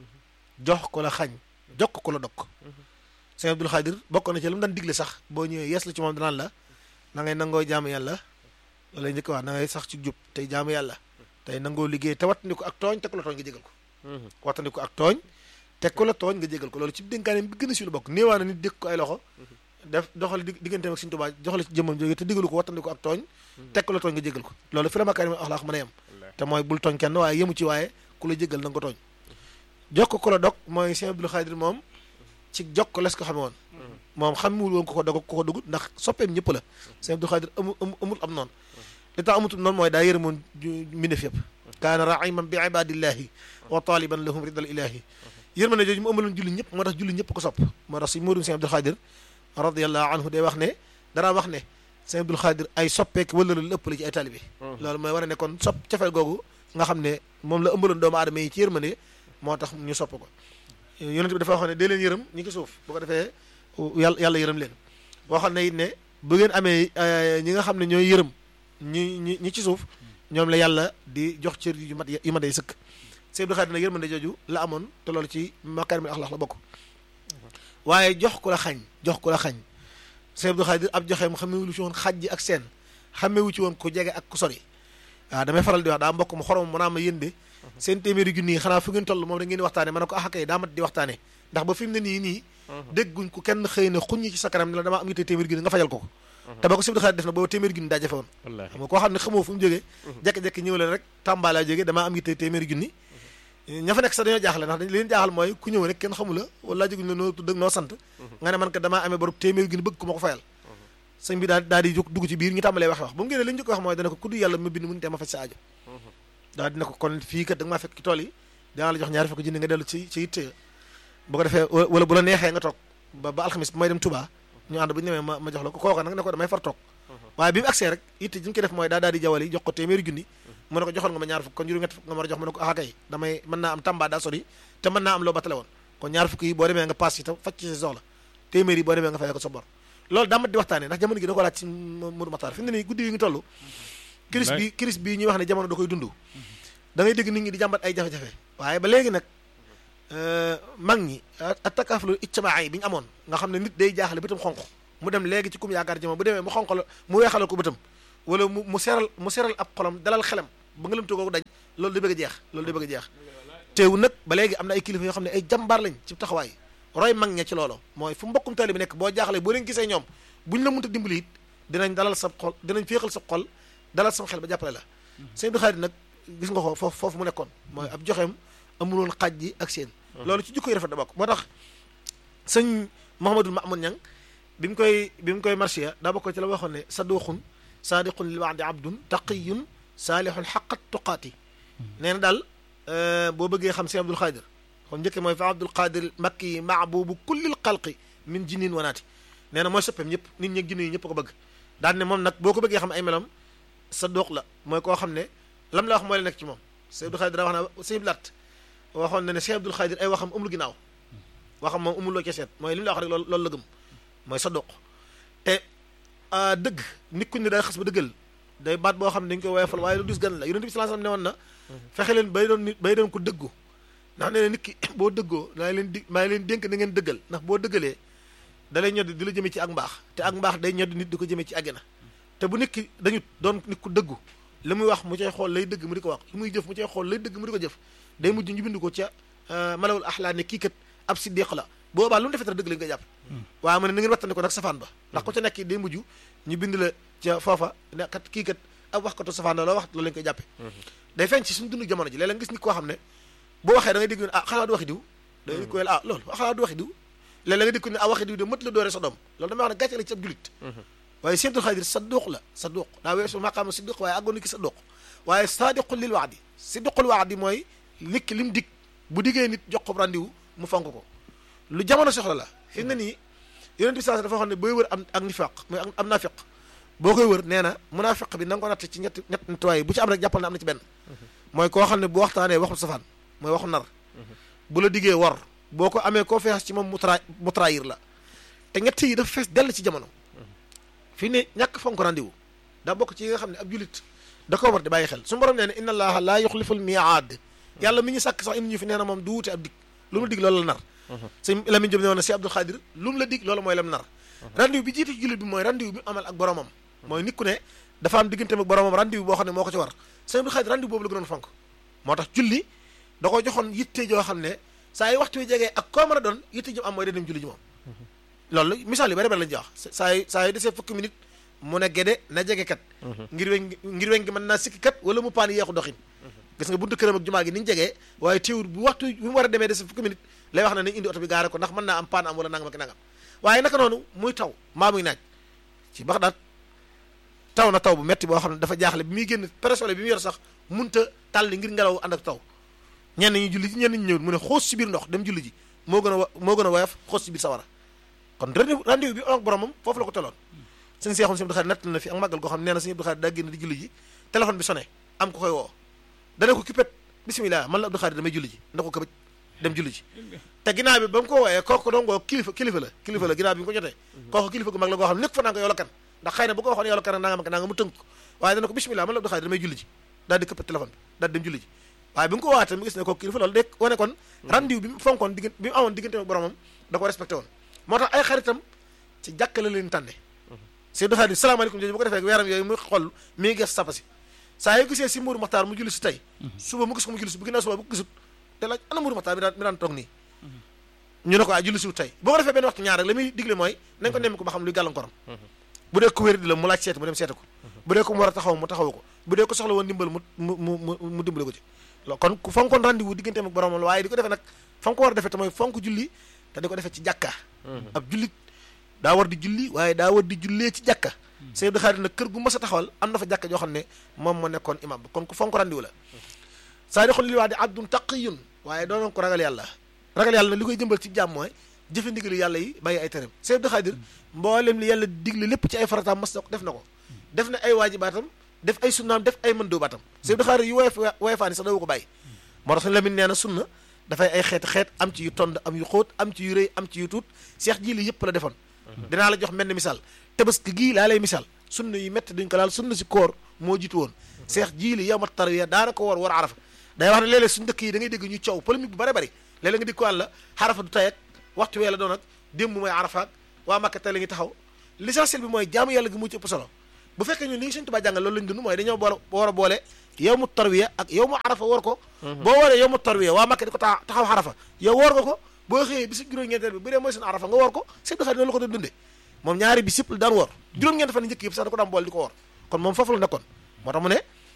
jox ko la xañ jokk ko la dokk Sëñ Abdou Khadir bokk na ci lu mu daan digle sax boo ñëwee yees la ci moom danaan la na ngay nangoo jaamu yàlla loolu lay njëkk wax na ngay sax ci jub tey jaamu yàlla tey nangoo liggéey te wattandiku ak tooñ teg ko la tooñ nga jégal ko wattandiku ak tooñ teg ko la tooñ nga jégal ko loolu ci dénkaane bi gën a si lu bokk néewaa na nit dékk ko ay loxo def doxal di digganteem ak Sëriñ Tuubaa joxale ci jëmmam jóge te digalu ko wattandi ko ak tooñ teg ko la tooñ nga jégal ko loolu fi la makaarimul axlaaq mën a yem te mooy bul tooñ kenn waaye yemu ci waaye ku la jégal na nga ko tooñ jokk ko la dog mooy Sëriñ Abdul Xaadir moom ci jokk les ko xame woon moom xamul woon ko ko dog ko ko dugut ndax soppeem ñëpp la Sëriñ Abdul Xaadir amu amul am noonu li tax amutul noonu mooy daa yërëmoon mbindeef yëpp kaana rahiman bi ibadillahi wa taliban lahum ridal ilahi yërmande jooju mu amaloon julli ñëpp moo tax julli ñëpp ko sopp moo tax si muudum Sëriñ Abdul Xaadir radiyallahu anhu day wax ne danaa wax ne Sëriñ Abdul Xaadir ay soppeek wala la ëpp la ci ay taalibe loolu mooy war a ne kon sopp cofeel googu nga xam ne moom la ëmbaloon doomu aadama yi ci yërmande moo tax ñu sopp ko yonent bi dafa wax ne dee leen yërëm ñi ci suuf bu ko defee yàlla yàlla yërëm leen waxal ne it ne bu ngeen amee ñi nga xam ne ñooy yërëm ñi ñi ñi ci suuf ñoom la yàlla di jox cër yu mat yu mat ay sëkk Sëriñ Abdul Xaadir nag yërmande jooju la amoon te loolu ci makaarimul axlaaq la bokk waaye jox ku la xañ jox ku la xañ Sëriñ Abdul Xaadir ab joxeem xamewu ci woon xaj ak seen xamewu ci woon ku jege ak ku sori waaw damay faral di wax daa mbokk mu xorom mu naa ma yénde seen téeméeri junni yi xanaa fu ngeen toll moom da ngeen di waxtaane ma ne ko ah kay daa mat di waxtaane ndax ba fi mu ne nii nii dégguñ ko kenn xëy na xuññi ci sa kanam ne la damaa am yitte téeméeri junni nga fajal ko ko te ba ko Sëriñ Abdul Xaadir def na booba téeméeri junni daa jafe woon xam nga koo xam ne xamoo fu mu jógee jekki-jekki ñëw leen rek Tamba laa jógee damaa am yitte téeméeri junni ña fa nekk sax dañoo jaaxle ndax dañ leen jaaxal mooy ku ñëw rek kenn xamu la wala jóguñ la noo tudd ak noo sant nga ne man ka damaa amee borom téeméeri junni bëgg ku ma ko fayal sëñ bi daal daal di dugg ci biir ñu tàmbalee wax wax ba mu génnee li ñu ko wax mooy dana ko kudd yàlla ma bind mun te ma faj sa aajo daal dina ko kon fii kat da nga maa fekk ci tool yi dinaa la jox ñaari fekk junni nga dellu ci ci yitte bu ko defee wala bu la neexee nga toog ba ba alxamis bu may dem Touba ñu ànd bu ñu demee ma ma jox la ko kooka nag ne ko damay far toog waaye bi mu agsee rek yitte ji ñu ko def mooy daa daal di jawali jox ko téeméeri junni mu ne ko joxoon nga ma ñaar fukk kon juróom ñett fukk nga ma jox mu ne ko ah kay damay mën naa am Tamba daa sori te mën naa am loo batale woon kon ñaar fukk yi boo demee nga paas ci te faj ci sa soxla téeméer yi boo demee nga fay ko sa bor loolu daa mat di waxtaanee ndax jamono gi da ko laaj ci Modou Matar fi mu ne nii guddi yi ngi toll crise bi crise bi ñuy wax ne jamono da koy dund da ngay dégg nit ñi di jàmbat ay jafe-jafe waaye ba léegi nag mag ñi ak takaafulu ijtimaa yi bi ñu amoon nga xam ne nit day jaaxle bëtam xonq mu dem léegi ci kum yaakaar ci moom bu demee mu xonq la mu weexalal ko bëtam wala mu mu seral mu seral ab xolam dalal xelam ba nga lëm toogoo dañ loolu di bëgg a jeex loolu di bëgg a jeex teewu nag ba léegi am na ay kilifa yoo xam ne ay jàmbaar lañ ci taxawaay roy mag ña ci loolu mooy fu mbokkum taalibe bi nekk boo jaaxlee boo leen gisee ñoom buñ la mënta dimbali it dinañ dalal sa xol dinañ féexal sa xol dalal sam xel ba jàppale la Sëriñ Abdul Xaadir nag gis nga ko foofu foofu mu nekkoon mooy ab joxeem amuloon xaj ji ak seen loolu ci jikko yi rafet da bokk moo tax sëñ Mouhamadul Mamoun Ñang bi mu koy bi mu koy marsiya daa bokk ci la waxoon ne saduqun saadiqun lil wa'di abdun taqiyun saalihun xaqat tuqaati nee na daal boo bëggee xam Sëriñ Abdul Xaadir kon njëkke mooy fa Abdul Xaadir makki maabubu kullil xalqi min jinnin wanaati nee na mooy soppeem ñëpp nit ñi jinne yi ñëpp ko bëgg daan ne moom nag boo ko bëggee xam ay melam saduq la mooy koo xam ne lam la wax mooy la nekk ci moom Sëriñ Abdul Xaadir daa wax na Sëriñ Lat waxoon na ne Sëriñ Abdul Xaadir ay waxam amul ginnaaw waxam moom amul loo ca seet mooy li mu la wax rek loolu loolu la gëm mooy saduq te dëgg nit ku ne day xas ba dëggal day baat boo xam ne dañ koy woyofal waaye lu dis gan la Yonent bi sallallahu alayhi wasallam ne woon na fexe leen bay doon nit bay doon ko dëggu ndax nee na nit ki boo dëggoo maa leen di maa leen dénk na ngeen dëggal ndax boo dëggalee da lay ñoddi di la jëmee ci ak mbaax te ak mbaax day ñoddi nit di ko jëmee ci àggina te bu nit ki dañu doon nit ku dëggu li muy wax mu cay xool lay dëgg mu di ko wax li muy jëf mu cay xool lay dëgg mu di ko jëf day mujj ñu bind ko ca malawul axlaa ne kii kat ab siddiq la boobaa lu mu defee dëgg lañu koy jàpp waaye mu ne na ngeen wattandi ko nag safaan ba ndax ku ca nekk day mujj ñu bind la ca foofa ne kat kii kat ab wax katu safaan la loo wax loolu lañu koy jàppe day feeñ ci suñu dund jamono ji léeg-léeg nga gis nit koo xam ne boo waxee da ngay dégg ne ah xanaa du waxi diw da ngay koy ah loolu xanaa du waxi diw léeg-léeg nga dégg ko ne ah waxi diw de mët la dooree sa doom loolu damay wax ne gàcce la ci ab julit waaye Sëriñ Abdul Xaadir saduq la saduq daa weesu maqaama siddiq waaye àggoon ni ki saduq waaye saadiqul lil waadi siddiqul waadi mooy nit ki lim dig bu diggee nit jox ko randiwu mu fonk ko lu jamono soxla la fi na nii Yonent bi sallallahu alayhi wasallam dafa waxoon ne booy wër am ak nifaq mooy am naafiq boo koy wër nee na munaafiq bi na nga ko natt ci ñetti ñett nettoyé bu ci am rek jàppal na am na ci benn mooy koo xam ne bu waxtaanee waxul safaan mooy waxu nar bu la diggee war boo ko amee koo fees ci moom mu tra mu trahir la te ñett yi dafa fees dell ci jamono fii ne ñàkk fonk rendez-vous daa bokk ci yi nga xam ne ab julit da ko war di bàyyi xel suñu borom nee na inna allaha laa yuxliful miaad yàlla mi ñu sàkk sax indi ñu fi nee na moom du wuute ab dig lu mu la dig loolu la nar sëñ Lamine Diop ne woon na si Abdul Xaadir lu mu la dig loolu mooy lam nar rendez-vous bi jiitu ci jullit bi mooy rendez-vous bi amal ak boromam mooy nit ku ne dafa am digganteem ak boromam rendez-vous boo xam ne moo ko ci war sëñ Abdul Xaadir rendez-vous boobu la gënoon fonk moo tax julli da ko joxoon yitte joo xam ne saa yi waxtu wi jegee ak koo mën a doon yitte ji am mooy day dem julli ji moom loolu misaal yu bari bari lañu wax saa yu saa yu desee fukki minute mu ne géde na jege kat ngir weñ ngir weñ gi mën naa sikki kat wala mu paan yeexu doxin gis nga buntu këram ak jumaa gi ni ñu jegee waaye teewul bu waxtu bi mu war a demee dese fukki minute lay wax ne nañ indi oto bi gaare ko ndax mën naa am paan am wala nangam ak nangam waaye naka noonu muy taw maa muy naaj ci Baxdaad taw na taw bu metti boo xam ne dafa jaaxle bi muy génn presole bi mu yor sax munta tàlli ngir ngelaw ànd ak taw ñenn ñi julli ji ñenn ñi ñëwul mu ne xoos si biir ndox dem julli ji moo gën a moo gën a woyof xoos si biir sawara kon rendez-vous bi ak boromam foofu la ko teloon sëñ Seexum sëñ Abdou Khadre nett na fi ak màggal goo xam ne nee na sëñ Abdou Khadre daa génn di julli ji téléphone bi sonné am ko koy woo dana ko kippet bismillah man la Abdou Khadre damay julli ji ndax ko këbëj dem julli ji te ginnaaw bi ba mu ko wooyee kooku doon ngoo kilifa kilifa la kilifa la ginnaaw bi mu ko jotee kooku kilifa gu mag la goo xam ne nekk fa naa ko yow la kan ndax xëy na bu ko waxoon yow la kan nangam ak nangam mu tënk ko waaye dana ko bismillah man la Abdou Khadre damay julli ji daal di këppet téléphone bi daal di dem julli ji waaye bi mu ko waatee mu gis ne kooku kilifa loolu de wane kon rendez-vous bi mu fonkoon diggante bi mu amoon diggante ak boromam da ko respecté woon moo tax ay xaritam ci jàkka la leen tànne sëñ Abdou Khadre salaamaaleykum jooju bu ko defee weeram yooyu muy xool mi ngi ges sapasi saa yoo gisee si Mourou Makhtar mu julli si tey suba mu gis ko mu julli si bu ginnaaw suba bu ko gisut te laaj ana Mourou Makhtar mi daan mi daan toog nii ñu ne ko ah julli siwut tey boo ko defee benn waxtu ñaar rek la muy digle mooy nañ ko nemmi ko ba xam luy gàllankoram bu dee ko wér di la mu laaj seet mu dem seete ko bu dee ko mu war a taxaw mu taxaw ko bu dee ko soxla woon dimbal mu mu mu mu dimbale ko ci loolu kon ku fonkoon rendez-vous digganteem ak boromam la waaye di ko defee nag fa nga ko war a defee te mooy fonk julli te di ko defee ci jàkka ab jullit daa war di julli waaye daa war di jullee ci jàkka sëñ Abdou Khadre nag kër gu mas a taxawal am na fa jàkka joo xam ne moom moo nekkoon imam kon ku fonk rendez-vous la saa di xol li wax di abdun taqiyun waaye doonoon ko ragal yàlla ragal yàlla nag li koy jëmbal ci jàmm mooy jëfe ndigali yàlla yi bàyyi ay tereem sëñ Abdou Khadre mboolem li yàlla digle lépp ci ay farataam mas na def na ko def na ay waajibaatam def ay sunnaam def ay mëndóobaatam sëñ Abdou Khadre yu woyof woyofaani sax dawu ko bàyyi moo tax suñu Lamin nee na sunna dafay ay xeeti xeet am ci yu tond am yu xóot am ci yu rëy am ci yu tuut seex ji li yëpp la defoon dinaa la jox mel ni misaal tabaski gii laa lay misaal sunna yu métti duñ ko laal sunna si koor moo jiitu woon seex ji li yow ma tarwiya daana ko war war arafa day wax ne léeg-léeg suñu dëkk yi da ngay dégg ñu coow polémique bu bare bari léeg-léeg nga dégg ko àlla xarafa du tay ak waxtu wee la doon ak démb mooy arafa ak waa Makka tey la ngi taxaw l'essentiel bi mooy jaamu yàlla gi mu ci ëpp solo bu fekkee ñun li ñu Sëñ Tuubaa jàngal loolu lañ dund mooy dañoo boole war a boole yow mu tarwiya ak yow mu arafa war ko boo waree yow mu tarwiya waa Makka di ko ta taxaw xarafa yow war nga ko boo xëyee bi si juróom-ñeenteel bi bu dee mooy seen arafa nga war ko Sëñ Abdou Khadre noonu la ko doon dundee moom ñaari bi sipp daan woor juróom-ñeent fan njëkk yëpp sax da ko daan boole di ko woor kon moom foofu la nekkoon moo tax mu ne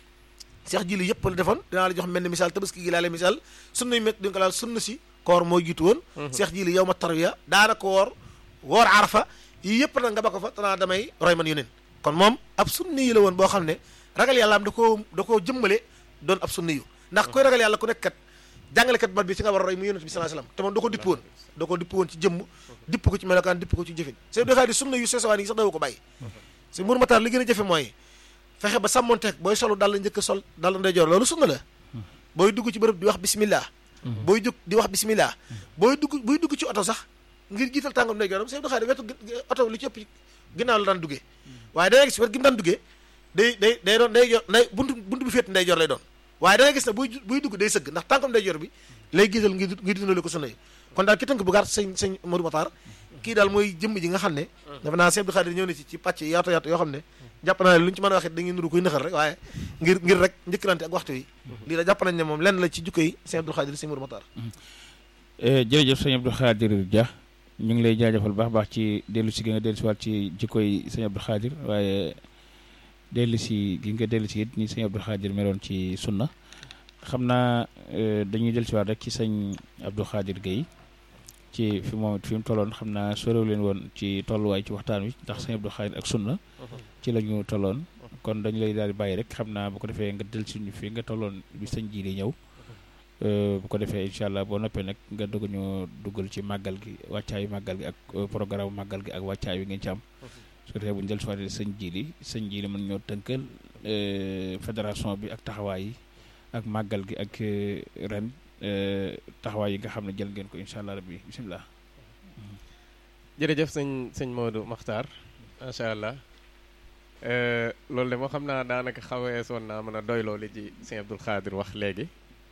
seex ji li yëpp la defoon dinaa la jox mel ni misaal tabaski gi laa lay misaal sunna yu métti duñ ko laal sunna si koor moo jiitu woon seex ji li yow ma tarwiya daana ko woor woor arafa yii yëpp nag nga ba ko fa tanaa damay roy man yoneen kon moom ab sunni yi la woon boo xam ne ragal yàlla am da koo da koo jëmmale doon ab sunni yu ndax koy ragal yàlla ku nekk kat jàngalekat bat bi ci nga war a roy mu yonent bi sallallahu alayhi wasallam te moom da ko dipp woon da ko dipp woon ci jëmm dipp ko ci melokaan dipp ko ci jëfin Sëñ Abdou Khadre sunna yu sesawaan yi sax daw ko bàyyi si Mourou Makhtar li gën a jafe mooy fexe ba sàmmonteeg booy solu dal la njëkk sol dal la ndeyjoor loolu sunna la booy dugg ci bërëb di wax bismillah booy jóg di wax bismillah booy dugg booy dugg ci oto sax ngir jiital tàngam ndeyjooram Sëñ Abdou Khadre wetu oto li ci ëpp ginnaaw la daan duggee waaye da ngay gis wet gi mu daan duggee day day day doon day jor day buntu buntu bi féet ndeyjoor lay doon waaye da ngay gis ne buy buy dugg day sëgg ndax tànkam ndeyjoor bi lay gisal ngir ngir dundale ko sunna yi kon daal ki tënk bu gàtt sëñ sëñ Mourou Makhtar kii daal mooy jëmm ji nga xam ne dafa naa Sëñ Abdou Khadre ñëw na ci ci pàcc yaatu yaatu yoo xam ne jàpp naa ne lu ñu ci mën a waxee dañuy nuru koy nëxal rek waaye ngir ngir rek njëkkalante ak waxtu yi lii da jàpp nañ ne moom lenn la ci jukko yi Sëñ Abdou Khadre sëñ Mourou Makhtar jërëjëf sëñ Abdou Khadre Dia ñu ngi lay jaajëfal baax baax ci dellu si gi nga dellu si waat ci jikko yi sëñ Abdou Khadre waaye dellu si gi nga dellu si it ni sëñ Abdou Khadre meloon ci sunna xam naa dañuy dellu si waat rek ci sëñ Abdou Khadre Gueye ci fi moom fi mu tolloon xam naa sorew leen woon ci tolluwaay ci waxtaan wi ndax sëñ Abdou Khadre ak sunna ci la ñu tolloon kon dañu lay daal di bàyyi rek xam naa bu ko defee nga dellu si ñu fi nga tolloon bi sëñ ji di ñëw bu ko defee incha allah boo noppee nag nga dugg ñu duggal ci màggal gi wàccaayu màggal gi ak programme màggal gi ak wàccaay wi ngeen ci am su ko defee bu ñu dellu si waatee sëñ ji li sëñ ji li mën ñoo tënkal fédération bi ak taxawaay yi ak màggal gi ak ren taxawaay yi nga xam ne jël ngeen ko incha allah rabbi bisimilah. jërëjëf sëñ sëñ Modou Makhtar macha allah loolu de moo xam naa daanaka xawee soon naa mën a doyloo li ci sëñ Abdou Khadre wax léegi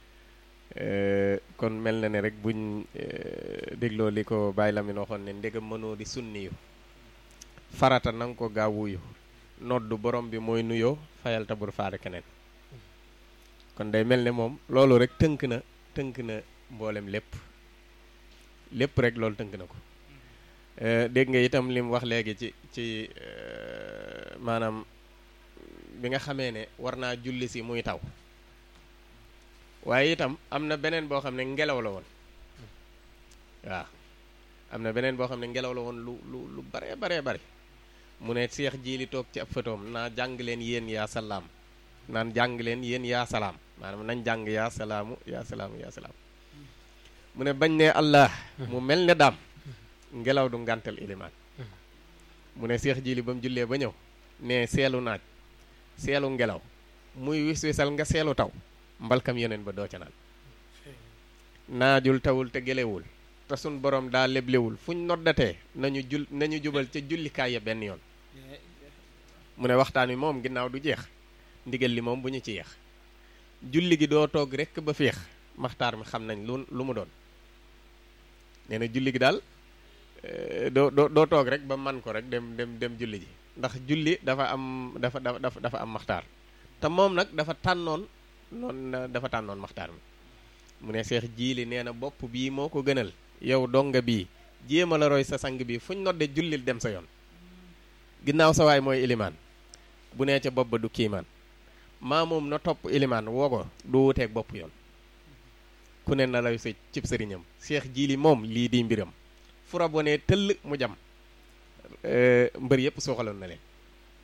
kon mel na ne rek buñ dégloo li ko Baye Lamine waxoon ne ndegam mënoo di sunni yu farata nanga ko gaawuyu noddu borom bi mooy nuyoo fayal tabur faare keneen kon day mel ne moom loolu rek tënk na tënk na mboolem lépp lépp rek loolu tënk na ko dégg nga itam li mu wax léegi ci ci maanaam bi nga xamee ne war naa julli si muy taw waaye itam am na beneen boo xam ne ngelaw la woon waaw am na beneen boo xam ne ngelaw la woon lu lu lu baree baree bari mu ne seex jiili toog ci ab photoom naa jàng leen yéen yaa salaam naan jàng leen yéen yaa salaam maanaam nañ jàng yaa salaamu yaa salaamu yaa salaam mu ne bañ ne allah mu mel ne daam ngelaw du ngàntal ilimaan mu ne seex jiili ba mu jullee ba ñëw ne seelu naaj seelu ngelaw muy wis wisal nga seelu taw mbalkam yeneen ba doo ca naan naajul tawul te gelewul te sun borom daa leblewul fuñ noddatee nañu jul nañu jubal ca jullikaay ya benn yoon mu ne waxtaan wi moom ginnaaw du jeex ndigal li moom bu ñu ci yeex julli gi doo toog rekk ba féex maxtaar mi xam nañ lu lu mu doon nee na julli gi daal doo doo doo toog rek ba man ko rek dem dem dem julli ji ndax julli dafa am dafa dafa dafa am maxtaar te moom nag dafa tànnoon noonu dafa tànnoon maxtaar mi mu ne seex jiili nee na bopp bii moo ko gënal yow donga bii jéema la roy sa sang bii fuñ nodde jullil dem sa yoon ginnaaw sa waay mooy ilimaan bu nee ca bopp ba du kiimaan maa moom na topp ilimaan woo ko du wuteeg bopp yoon ku ne na lay sa cib sëriñam seex jiili moom lii di mbiram fura bonee tëll mu jam mbër yëpp soxaloon na leen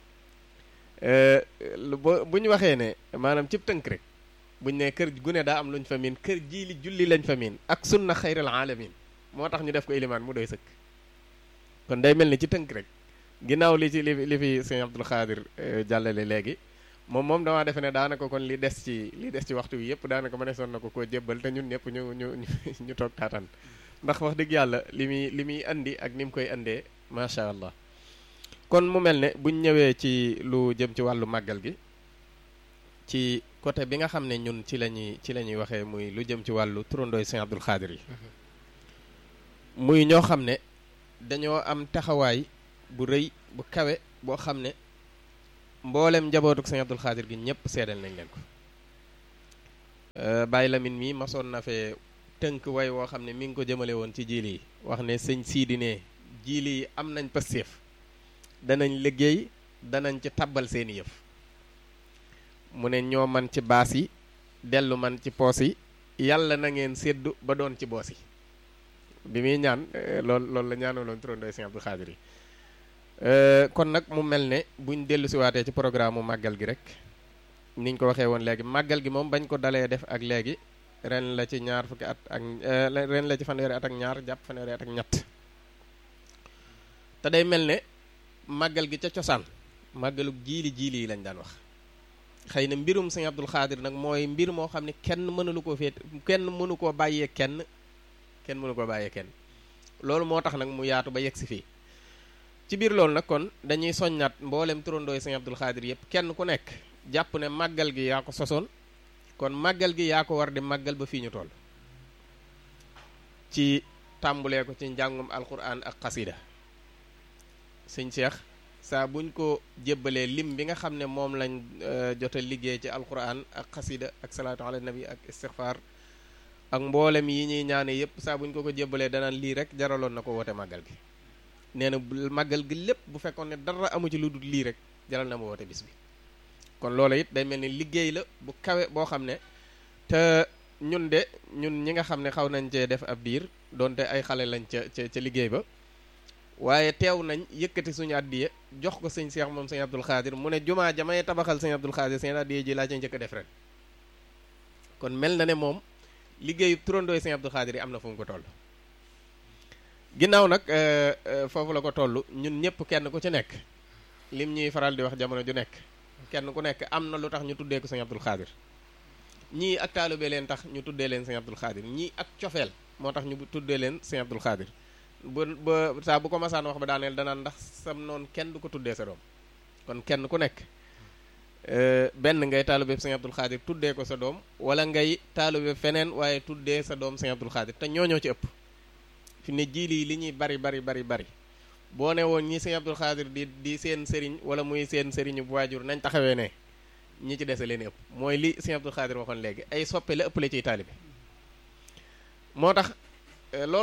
bu ñu waxee ne maanaam cib tënk rek buñ ne kër gu ne daa am luñ fa miin kër jiili julli lañ fa miin ak sunna xayral alamin moo tax ñu def ko ilimaan mu doy sëkk kon day mel ni ci tënk rek ginnaaw li ci li li fi sëñ Abdul Xaadir jàllale léegi moom moom damaa defe ne daanaka kon li des ci li des ci waxtu wi yëpp daanaka ma desoon na ko koo jébbal te ñun ñëpp ñu ñu ñu toog taataan ndax wax dëgg yàlla li muy li muy andi ak ni mu koy andee macha allah kon mu mel ne buñ ñëwee ci lu jëm ci wàllu màggal gi ci côté bi nga xam ne ñun ci la ñuy ci la ñuy waxee muy lu jëm ci wàllu turandooy sëñ Abdul Xaadir yi muy ñoo xam ne dañoo am taxawaay bu rëy bu kawe boo xam ne mboolem njabootuk sëñ Abdul Xaadir gi ñëpp seedal nañ leen ko Baye Lamine mi masoon na fee tënk way woo xam ne mi ngi ko jëmale woon ci jiili yi wax ne sëñ Siidi ne jiili yi am nañ pastéef danañ liggéey danañ ci tabbal seeni yëf mu ne ñoo man ci baas yi dellu man ci poos yi yàlla na ngeen séddu ba doon ci boos yi bi muy ñaan lool loolu la ñaanaloon turandooy sëñ Abdul Xaadir yi kon nag mu mel ne buñ dellu si waatee ci programme mu màggal gi rek niñ ko waxee woon léegi màggal gi moom bañ ko dalee def ak léegi ren la ci ñaar fukki at ak ren la ci fanweeri at ak ñaar jàpp fanweeri at ak ñett te day mel ne màggal gi ca cosaan màggalu jiili jiili yi lañ daan wax xëy na mbirum sëñ Abdul Xaadir nag mooy mbir moo xam ne kenn mënulu koo féet kenn mënu koo bàyyee kenn kenn mënu koo bàyyee kenn loolu moo tax nag mu yaatu ba yegg si fii ci biir loolu nag kon dañuy soññaat mboolem turandooy sëñ Abdul Xaadir yëpp kenn ku nekk jàpp ne màggal gi yaa ko sosoon kon màggal gi yaa ko war di màggal ba fii ñu toll ci tàmbulee ko ci njàngum alquran ak xasida sëñ Cheikh saa buñ ko jébbalee lim bi nga xam ne moom lañ jota liggéey ci alquran ak xasida ak salaatu ala nabi ak istixfar ak mboolem yi ñuy ñaane yëpp saa buñ ko ko jébbalee danaan lii rek jaraloon na ko woote màggal gi nee na màggal gi lépp bu fekkoon ne dara amu ci lu dul lii rek jaral na ma woote bis bi kon loola it day mel ni liggéey la bu kawe boo xam ne te ñun de ñun ñi nga xam ne xaw nañ cee def ab diir donte ay xale lañ ca ca ca liggéey ba waaye teew nañ yëkkati suñu addiye jox ko sëñ Cheikh moom sëñ Abdul Xaadir mu ne jumaa jamay tabaxal sëñ Abdul Xaadir sëñ addiye ji laa ca njëkk a def ren kon mel na ne moom liggéeyu turandooy sëñ Abdul Xaadir yi am na fu mu ko toll ginnaaw nag foofu la ko toll ñun ñëpp kenn ku ci nekk lim ñuy faral di wax jamono ju nekk kenn ku nekk am na lu tax ñu tuddee ko sëñ Abdul Xaadir ñii ak taalibe leen tax ñu tuddee leen sëñ Abdul Xaadir ñii ak cofeel moo tax ñu tuddee leen sëñ Abdul Xaadir ba ba saa bu ko masaan wax ba daaneel danaan ndax sam noonu kenn du ko tuddee sa doom kon kenn ku nekk benn ngay taalibe sëñ Abdul Xaadir tuddee ko sa doom wala ngay taalibe feneen waaye tuddee sa doom sëñ Abdul Xaadir te ñooñoo ci ëpp fi ne jiili li ñuy bari bari bari bari boo ne woon ñi sëñ Abdul Xaadir di di seen sëriñ wala muy seen sëriñu bu waajur nañ taxawee ne ñi ci dese leen ëpp mooy li sëñ Abdul Xaadir waxoon léegi ay soppe la ëpp la ciy taalibe moo tax loolu nag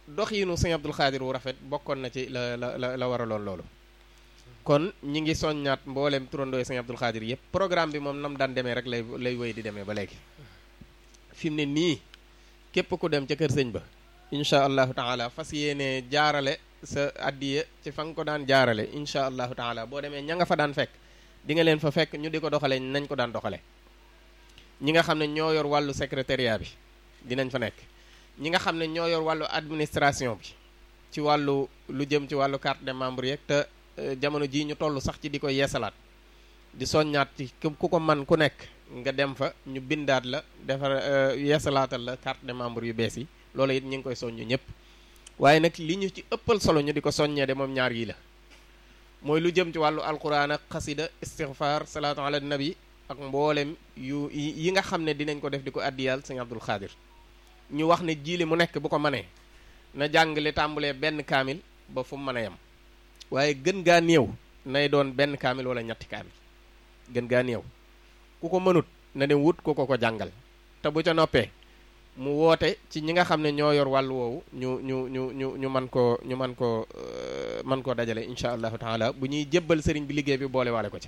doxiinu sëñ Abdul Xaadir wu rafet bokkoon na ci la la la la waraloon loolu kon ñi ngi soññaat mboolem turandooy sëñ Abdul Xaadir yëpp programme bi moom nam daan demee rek lay lay wéy di demee ba léegi fi mu ne nii képp ku dem ca kër sëñ ba incha allahu taala fas yéene jaarale sa addiya ci fa nga ko daan jaarale incha allahu taala boo demee ña nga fa daan fekk di nga leen fa fekk ñu di ko doxale nañ ko daan doxale ñi nga xam ne ñoo yor wàllu secrétariat bi dinañ fa nekk ñi nga xam ne ñoo yor wàllu administration bi ci wàllu lu jëm ci wàllu carte de membre yeeg te jamono jii ñu toll sax ci di ko yeesalaat di soññaat ci ku ko man ku nekk nga dem fa ñu bindaat la defar yeesalaatal la carte de membre yu bees yi loolu it ñu ngi koy soññu ñëpp waaye nag li ñu ci ëppal solo ñu di ko soññee de moom ñaar yi la mooy lu jëm ci wàllu alquran ak xasida istighfar salaatu ala nabi ak mboolem yu yi nga xam ne dinañ ko def di ko addiyal sëñ Abdul Xaadir ñu wax ne jiili mu nekk bu ko mënee na jàngale tàmbalee benn kaamil ba fu mu mën a yem waaye gën gaa néew nay doon benn kaamil wala ñetti kaamil gën gaa néew ku ko mënut na dem wut ku ko ko jàngal te bu ca noppee mu woote ci ñi nga xam ne ñoo yor wàllu woowu ñu ñu ñu ñu ñu man koo ñu man koo man koo dajale incha allahu taala bu ñuy jébbal sëriñ bi liggéey bi boole waale ko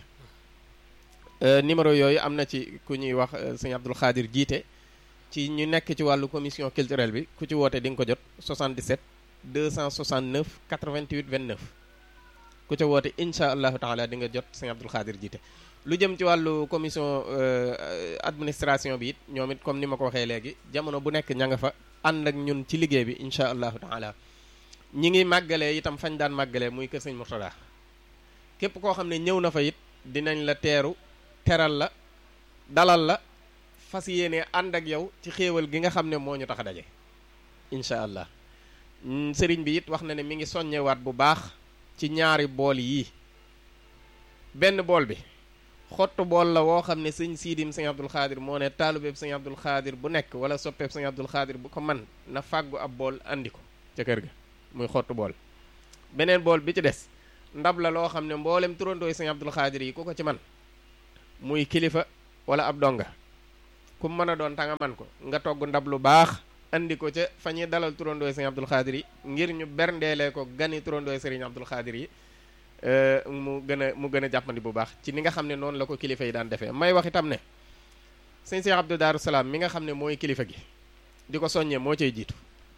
ca numéro yooyu am na ci ku ñuy wax sëñ Abdul Xaadir jiite ci ñu nekk ci wàllu commission culturelle bi ku ci woote di nga ko jot soixante-dix-sept deux cent soixante-neuf quatre-vingt-huit vingt-neuf ku ca woote incha allahu taala di nga jot sëñ Abdul Xaadir jiite lu jëm ci wàllu commission administration bi it ñoom it comme ni ma ko waxee léegi jamono bu nekk ña nga fa ànd ak ñun ci liggéey bi incha allahu taala ñi ngi màggalee itam fañ daan màggalee muy kër sëñ Murtada képp koo xam ne ñëw na fa it dinañ la teeru teral la dalal la fas yéene ànd ak yow ci xéewal gi nga xam ne moo ñu tax a daje incha allah sëriñ bi it wax na ne mi ngi soññewaat bu baax ci ñaari bool yii benn bool bi xottu bool la woo xam ne sëñ siidim sëñ Abdul Xaadir moo ne taalubeeb sëñ Abdul Xaadir bu nekk wala soppeeb sëñ Abdul Xaadir bu ko man na fàggu ab bool andi ko ca kër ga muy xottu bool beneen bool bi ci des ndab la loo xam ne mboolem turandooy sëñ Abdul Xaadir yi ku ko ci man muy kilifa wala ab donga ku mën a doon ta nga man ko nga togg ndab lu baax andi ko ca fa ñuy dalal turandooy sëñ Abdul Xaadir yi ngir ñu berndeelee ko gani turandooy sëriñ Abdul Xaadir yi mu gën a mu gën a jàppandi bu baax ci ni nga xam ne noonu la ko kilifa yi daan defee may wax itam ne sëñ Cheikh Abdou Darou Salaam mi nga xam ne mooy kilifa gi di ko soññee moo cay jiitu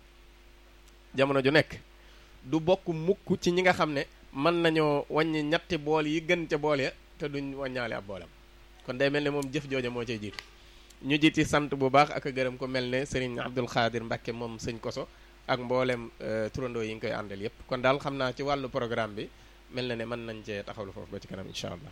jamono ju nekk du bokk mukk ci ñi nga xam ne mën nañoo wàññi ñetti bool yi gën ca bool ya te duñ wàññaale ab boolam kon day mel ne moom jëf jooja moo cay jiitu ñu jiiti sant bu baax ak gërëm ko mel ne sëriñ Abdul Xaadir Mbàkke moom sëñ Koso ak mboolem turandoo yi nga koy àndal yépp kon daal xam naa ci wàllu programme bi mel na ne mën nañ cee taxawlu foofu ba ci kanam incha allah.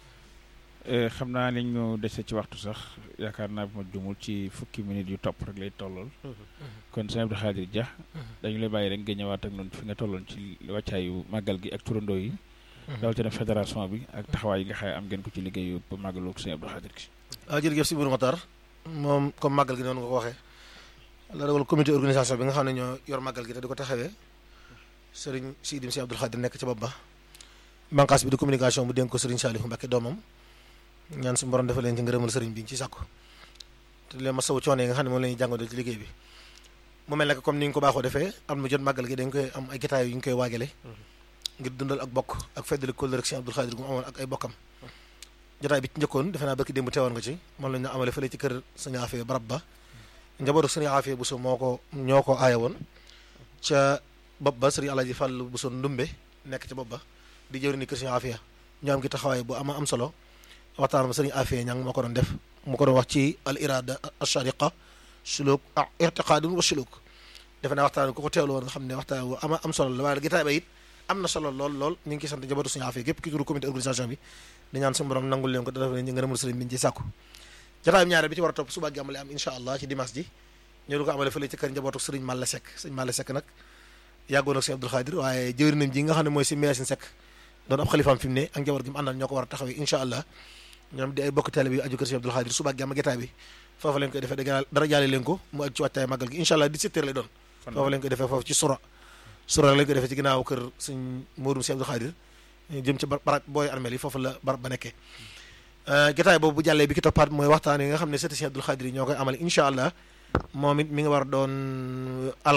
xam naa li ñu dese ci waxtu sax yaakaar naa bu ma jumul ci fukki minutes yu topp rek lay tollool. kon sëñ Abdou Khadir Dia. dañu lay bàyyi rek nga ñëwaat ak noonu fi nga tolloon ci wàccaayu màggal gi ak turandoo yi. rawatina fédération bi ak taxawaay yi nga xam ne am ngeen ko ci liggéeyu ba màggalu sëñ Abdou Khadir gi. waaw jërëjëf si Bourou Matar moom comme màggal gi noonu nga ko waxee. la dogal comité organisation bi nga xam ne ñoo yor màggal gi te di ko taxawee sëriñ Sidim si Abdou Khadir nekk ci bopp ba. banqaas bi di communication bu dénk ko sëriñ Saliou Mbacké doomam ñaan su borom defal leen ci ngërëmal sëriñ bi ñu ci sàkku te leen ma saw coono yi nga xam ne moom la ñuy jàngatoo ci liggéey bi mu mel ne comme ni ñu ko baaxoo defee am mu jot màggal gi dañ koy am ay gitaay yu ñu koy waajale ngir dundal ak bokk ak feddali kóllëre ak Sëriñ Abdou Khadir gu mu amoon ak ay bokkam jotaay bi ci njëkkoon defe naa barki démb teewoon nga ci moom lañ ñu amale fële ci kër Sëriñ Afee barab ba njabootu Sëriñ Afee Bousso moo ko ñoo ko aaya woon ca bopp ba Sëriñ Alaaji Fall Bousso Ndumbe nekk ca bopp ba di jëwri ni kër Sëriñ Afee ñu am ki taxawaay bu ama am solo waxtaan ba Sëriñ Afee ñang moo ko doon def mu ko doon wax ci al irada ashariqa suluk ah irtiqadun wa suluk defe naa waxtaan ku ko teewlu woon nga xam ne waxtaan bu ama am solo la waaye gitaay ba it am na solo lool lool ñu ngi ciy sant njabootu Sëriñ Afee gépp ki turu comité organisation bi di ñaan suñu borom nangul leen ko dafa leen ñu ngërëmul sëriñ bi ñu ci sàkku jotaay ñaareel bi ci war a topp suba gi amale am insha allah ci dimanche ji ñu du ko amale fële ci kër njabootu Sëriñ Malla Seck Sëriñ Malla Seck nag yàggoon ak Sëriñ Abdou Khadir waaye jëwrinam ji nga xam ne mooy si Meesin Seck doon ab xalifaam fi mu ne ak njaboot gi mu àndal ñoo ko war a taxawee insha allah ñoom di ay bokk télé bi aju kër Sëriñ Abdou Khadir suba gi am gitaay bi foofu leen koy defee dara jaale leen ko mu ak ci wàccaay màggal gi insha allah dix-sept heures lay doon foofu leen koy defee foofu ci sura sura lañ koy defee ci ginnaaw kër Sëriñ Modou Sëriñ Abdou Khadir jëm ci barab booy armeel yi foofu la barab ba nekkee gitaay boobu bu jàllee bi ki toppaat mooy waxtaan yi nga xam ne sëti Sëriñ Abdou Khadir yi ñoo koy amal insha allah moom it mi nga war doon àllarba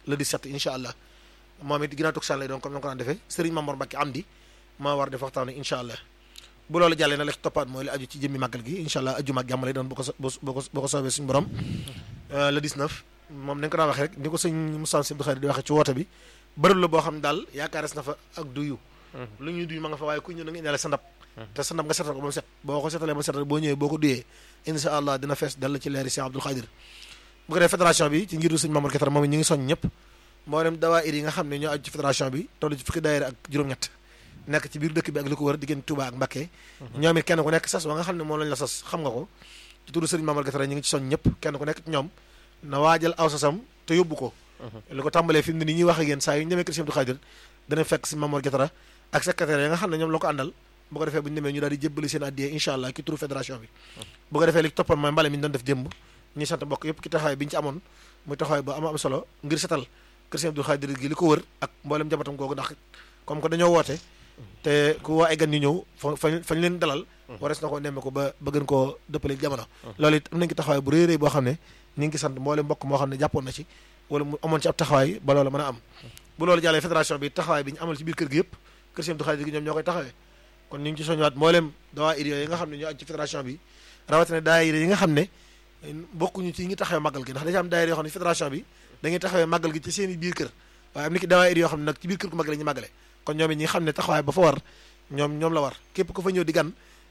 le dix-sept incha allah moom it ginnaaw tuksaan lay doon comme na ko daan defee Serigne Mamour Mbacke am di maa war def waxtaan wi incha allah bu loolu jàllee na la ci toppaat mooy li aju ci jëmmi màggal gi incha allah ajjuma ak jàmm lay doon boo ko boo ko boo ko soobee suñu borom le dix-neuf moom dañ ko daan waxee rek ni ko sëñ Moussa Sy Abdou Khadre di waxee ci woote bi bërëb la boo xam ne daal yaakaares na fa ak duyu lu ñuy duy ma nga fa waaye ku ñëw da nga indaale sa ndab te sa ndab nga setal ko ba mu set boo ko setalee ba mu set rek boo ñëwee boo ko duyee incha allah dina fees dal ci leeri Cheikh Abdou Khadre bu ko defee fédération bi ci njiitu sëñ Mamour Ketara moom ñi ngi soñ ñëpp mboolem dawaayir yi nga xam ne ñoo aju ci fédération bi toll ci fukki daayira ak juróom-ñett nekk ci biir dëkk bi ak li ko wër diggante Touba ak Mbacké ñoom it kenn ku nekk sas wa nga xam ne moom lañ la sas xam nga ko ci turu sëriñ Mamour Ketara ñi ngi ci soñ ñëpp kenn ku nekk ci ñoom na waajal aw sasam te yóbbu ko li ko tàmbalee fi mu ne ni ñuy wax ak yéen saa yu ñu demee kër Cheikh Abdou Khadre dana fekk si Mamour Ketara ak secrétaire yi nga xam ne ñoom la ko àndal bu ko defee bu ñu demee ñu daal di jébbali seen addiyee incha allah ki turu fédération bi bu ko defee li toppal mooy mbale mi ñu doon def démb ñuy sant mbokk yëpp ki taxawaay bi ñu ci amoon muy taxawaay ba am am solo ngir setal kër Cheikh Abdou Khadre gi li ko wër ak mboolem jabatam googu ndax comme que dañoo woote te ku waa ay gan ñu ñëw fa fañ leen dalal warees na ko nemme ko ba ba gën koo dëppale jamono loolu it am nañ ki taxawaay bu rëy rëy boo xam ne ñu ngi sant mboolem mbokk moo xam ne jàppoon na ci wala mu amoon ci ab taxawaay ba loolu mën a am bu loolu jàllee fédération bi taxawaay bi ñu amal ci biir kër gi yëpp kër Cheikh Abdou Khadre gi ñoom ñoo koy taxawee kon ñu ngi ci soññwaat mboolem dawaayir yi nga xam ne ñoo aju ci fédération bi rawatina daayira yi nga xam ne bokkuñu ci ñi taxawee màggal gi ndax dañu am daayira yoo xam ne fédération bi dañuy taxawee màggal gi ci seen i biir kër waaye am ni ki dawaayir yoo xam ne nag ci biir kër gu mag la ñuy màggale kon ñoom it ñi nga xam ne taxawaay ba fa war ñoom ñoom la war képp ku fa ñëw di gan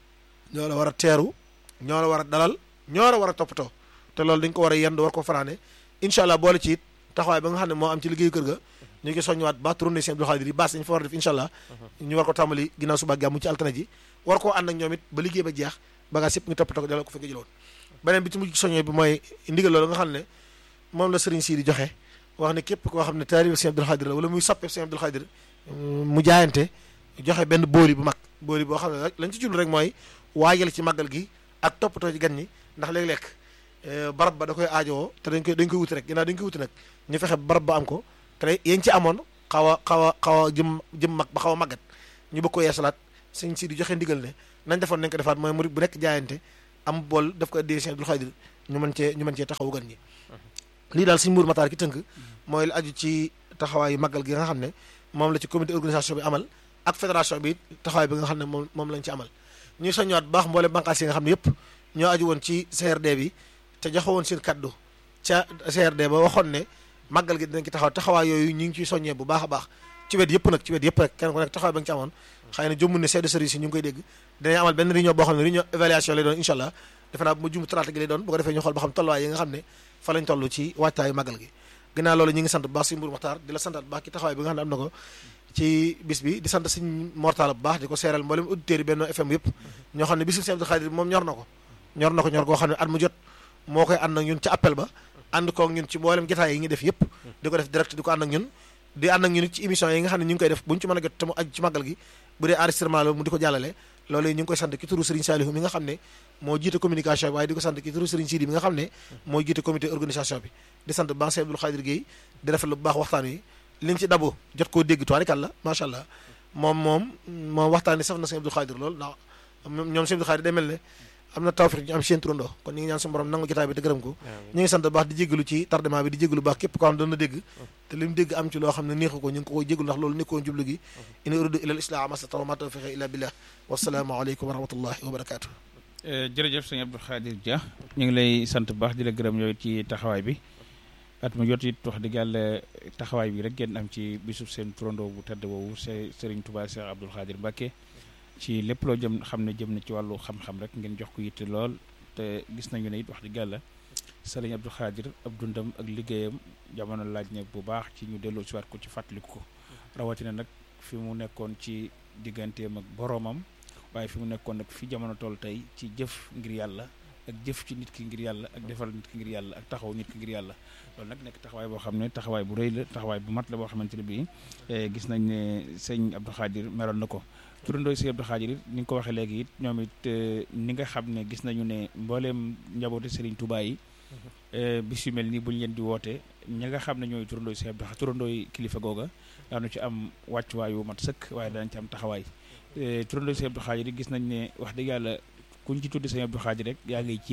ñoo la war a teeru ñoo la war a dalal ñoo la war a toppatoo te loolu dañ ko war a yendu war ko fanaane incha allah boole ci it taxawaay ba nga xam ne moo am ci liggéeyu kër ga ñu ngi soññuwaat ba tournée Cheikh Abdou Khadre yi baas dañu fa war a def incha allah ñu war ko tàmbali ginnaaw suba gàmmu ci altine ji war koo ànd ak ñoom it ba liggéey ba jeex bagage yëpp ngi toppatoo ko delloo ko fi nga jëloon beneen bi ci mujj soññee bi mooy ndigal loolu nga xam ne moom la Serigne Sy di joxe wax ne képp koo xam ne taalibe Cheikh Abdou Khadre la wala muy soppe Cheikh Abdou Khadre mu jaayante joxe benn booli bu mag booli boo xam ne rek lañ ci jublu rek mooy waajal ci màggal gi ak toppatoo ci gan ñi ndax léeg-léeg barab ba da koy aajowoo te dañ koy dañ koy wuti rek ginnaaw dañ koy wuti nag ñu fexe barab ba am ko te yéen ci amoon xaw a xaw a xaw a jëm jëm mag ba xaw a màggat ñu bëgg ko yeesalaat sëñ si di joxe ndigal ne nañ defoon nañ ko defaat mooy murid bu nekk jaayante am bool daf ko addee Cheikh Abdou Khadre ñu mën cee ñu mën cee taxawu gan ñi lii daal suñu Mour Matar ki tënk mooy lu aju ci taxawaayu màggal gi nga xam ne moom la ci comité organisation bi amal ak fédération bi taxawaay bi nga xam ne moom moom lañ ci amal ñuy soññowaat bu baax mboolem bànqaas yi nga xam ne yëpp ñoo aju woon ci C R D bi te joxewoon seen kaddu ca C R D ba waxoon ne màggal gi dinañ ci taxaw taxawaay yooyu ñu ngi ciy soññee bu baax a baax ci wet yëpp nag ci wet yëpp rek kenn ku nekk taxawaay ba nga ci amoon xëy na jëmmu ne chef de service yi ñu ngi koy dégg dinañ amal benn réunion boo xam ne réunion évaluation lay doon incha allah defe naa bu ma jum talaata gi lay doon bu ko defee ñu xool ba xam tolluwaay yi nga xam ne fa lañ toll ci waajtaayu màggal gi ginnaaw loolu ñu ngi sant bu baax si Mour Matar di la santaat bu baax ci taxawaay bi nga xam ne am na ko ci bis bi di sant suñ mortala bu baax di ko seeral mboolem auditeurs yi Benno F M yëpp ñoo xam ne bisu Cheikh Abdou Khadre moom ñor na ko ñor na ko ñor goo xam ne at mu jot moo koy ànd ak ñun ci appel ba ànd koog ñun ci mboolem jotaay yi ngi def yëpp di ko def direct di ko ànd ak ñun di ànd ak ñun ci émission yi nga xam ne ñu ngi koy def bu ñu ci mën a jot te mu aju ci màggal gi bu dee enregistrement la mu di ko jàllale loolu ñu ngi koy sant ki turu Serigne Saliou mi nga xam ne moo jiite communication bi waaye di ko sant ki turu Serigne Sidi mi nga xam ne moo jiite comité organisation bi di sant ban Cheikh Abdou Khadre Gueye di rafetlu bu baax waxtaan wi liñ ci dabo jot koo dégg tuwaarikàlla macha allah moom moom moom waxtaan wi saf na Cheikh Abdou Khadre lool ndax ñoom Cheikh Abdou Khadre day mel ne am na tawfiq ñu am seen turandoo kon ñu ngi ñaan suñu borom nangu jotaay bi te gërëm ko ñu ngi sant bu baax di jégalu ci tardement bi di jégalu baax képp ko xam ne doon na dégg te li mu dégg am ci loo xam ne neexu ko ñu ngi ko koy jégalu ndax loolu nekkoon jublu gi in uridu illa al islam mastata'a ma tawfiqi illa billah wassalaamu aleykum wa rahmatullahi wa barakatuh jërëjëf sëñ Abdou Khadre Dia ñu ngi lay sant bu baax di la gërëm yow ci taxawaay bi at mu jot it wax dëgg yàlla taxawaay bi rek ngeen am ci bisub seen turandoo bu tedd woowu Serigne Touba Cheikh Abdou Khadre Mbacké ci lépp loo jëm xam ne jëm na ci wàllu xam-xam rek ngeen jox ko yitte lool te gis nañu ne it wax dëgg yàlla Serigne Abdou Khadre ab dundam ak liggéeyam jamono laaj na bu baax ci ñu delloo si waat ko ci fàttaliku ko rawatina nag fi mu nekkoon ci digganteem ak boroomam waaye fi mu nekkoon nag fi jamono toll tey ci jëf ngir yàlla ak jëf ci nit ki ngir yàlla ak defal nit ki ngir yàlla ak taxaw nit ki ngir yàlla loolu nag nekk taxawaay boo xam ne taxawaay bu rëy la taxawaay bu mat la boo xamante ne bii gis nañ ne sëñ Abdou Khadre meroon na ko turandoo sëñ Abdou Khadre it ni nga ko waxee léegi it ñoom it ni nga xam ne gis nañu ne mbooleem njabootu Serigne Touba yi bis yu mel nii bu ñu leen di woote ñi nga xam ne ñooy turandoo sëñ Abdou Khadre turandoo kilifa googa daanu ci am wàccuwaay wu mat sëkk waaye danañ ci am taxawaay turandoo sëñ Abdou Khadre gis nañ ne wax dëgg yàlla kuñ ci tuddi sëñ Abdou Khadre rek yaa ngay jéem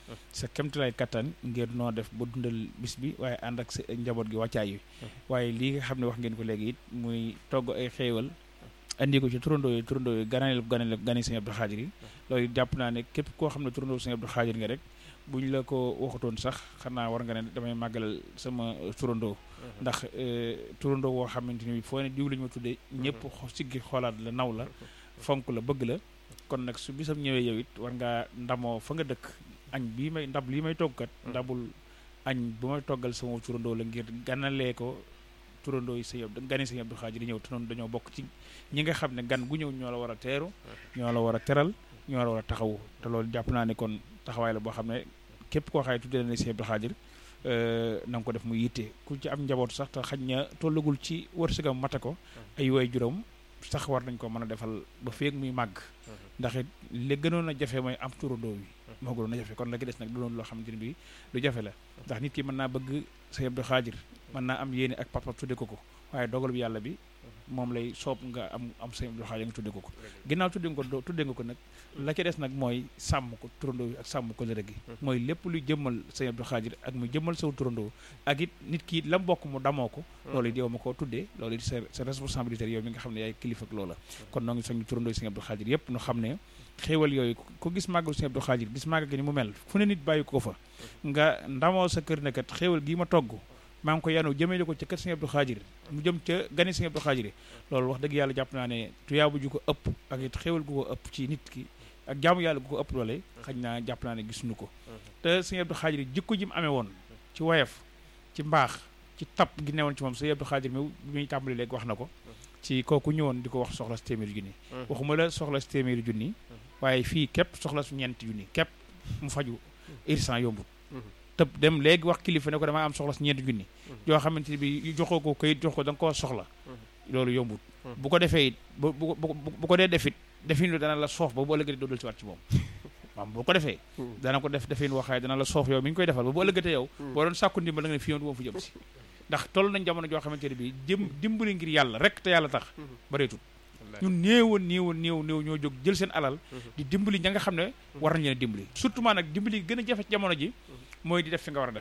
sa kemtalaay kattan ngir noo def ba dundal bis bi waaye ànd ak sa njaboot gi wàccaay yi waaye lii nga xam ne wax ngeen ko léegi it muy togg ay xéewal andi ko ci turandoo yi turandoo yi ganale ganale gani Sëñ Abdou Khadir yi loolu jàpp naa ne képp koo xam ne turandoo Sëñ Abdou Khadir nga rek bu ñu la ko waxatoon sax xanaa war nga ne damay màggalal sama turandoo ndax turandoo woo xamante ni foo ne diw la ñu ma tuddee ñëpp siggi xoolaat la naw la fonk la bëgg la kon nag su bisam ñëwee yow it war ngaa ndamoo fa nga dëkk añ bii may ndab lii may toggkat ndabul añ bu may toggal sama turandoo la ngir ganalee ko turandoo yi Sëñ Abdou gani Sëñ Abdou Khadir yi ñëw te noonu dañoo bokk ci ñi nga xam ne gan gu ñëw ñoo la war a teeru ñoo la war a teral ñoo la war a taxawu te loolu jàpp naa ne kon taxawaay la boo xam ne képp koo xaye tuddee na Sëñ Abdou Khadir na nga ko def mu yitte ku ci am njaboot sax te xaj na tollagul ci wërsëgam mate ko ay way juróom sax war nañ ko mën a defal ba feeg muy màgg ndax it li gënoon a jafe mooy am turandoo bi moo gënoon a jafe kon la ki des nag du doon loo xamante ne bi lu jafe la ndax nit ki mën naa bëgg Sëñ Abdou Khadir mën naa am yéene ak papa tudde ko ko waaye dogal bi yàlla bi moom lay soob nga am am Sëñ Abdou Khadir nga tudde ko ko ginnaaw tudde nga ko tudde nga ko nag la ca des nag mooy sàmm ko turandoo bi ak sàmm ko lërë gi mooy lépp luy jëmmal Sëñ Abdou Khadir ak muy jëmmal saw turandoo ak it nit ki la mbokk mu damoo ko loolu it yow ma ko tuddee loolu it sa sa responsabilité yow mi nga xam ne yaay kilifa ak loola kon noo ngi soññ turandoo Sëñ Abdou Khadir yëpp nu xam ne xéewal yooyu ko gis màggal Sëñ Abdou Khadir gis màggal gi ni mu mel fu ne nit bàyyi ko fa nga ndamoo sa kër ne kat xéewal gii ma togg maa ngi ko yanu jëmee ko ca kër Sëñ Abdou Khadir mu jëm ca gani Sëñ Abdou Khadir loolu wax dëgg yàlla jàpp naa ne tuyaabu ju ko ëpp ak it xéewal gu ko ëpp ci nit ki ak jaamu yàlla gu ko ëpp doole xaj naa jàpp naa ne gisuñu ko te Sëñ Abdou Khadir jikko ji mu amee woon ci woyof ci mbaax ci tab gi newoon ci moom Sëñ Abdou Khadir mi muy tàmbali léegi wax na ko ci kooku ñëwoon di ko wax soxla si téeméeri junni waxuma la soxla si téeméeri junni waaye fii képp soxla su ñeenti junni képp mu faju irsan yombut tëb dem léegi wax kilifa ne ko damaa am soxla si ñeenti junni yoo xamante ni bi joxoo ko kayit jox ko da nga koo soxla loolu yombut bu ko defee it bu bu bu ko dee defit defin lu dana la soof ba bu ëllëgatee doo dal ci waat ci moom waaw bu ko defee dana ko def defin waxaay dana la soof yow mi ngi koy defal ba bu ëllëgatee yow boo doon sàkku ndimbal da nga ne fi yoon moom fu jëm si ndax toll nañ jamono joo xamante ne bi jëm dimbali ngir yàlla rek te yàlla tax bareetut ñun néewoon néewoon néew néew ñoo jóg jël seen alal di dimbali ña nga xam ne war nañ leen a dimbali surtout maa nag dimbali gën a jafe ci jamono ji mooy di def fi nga war a def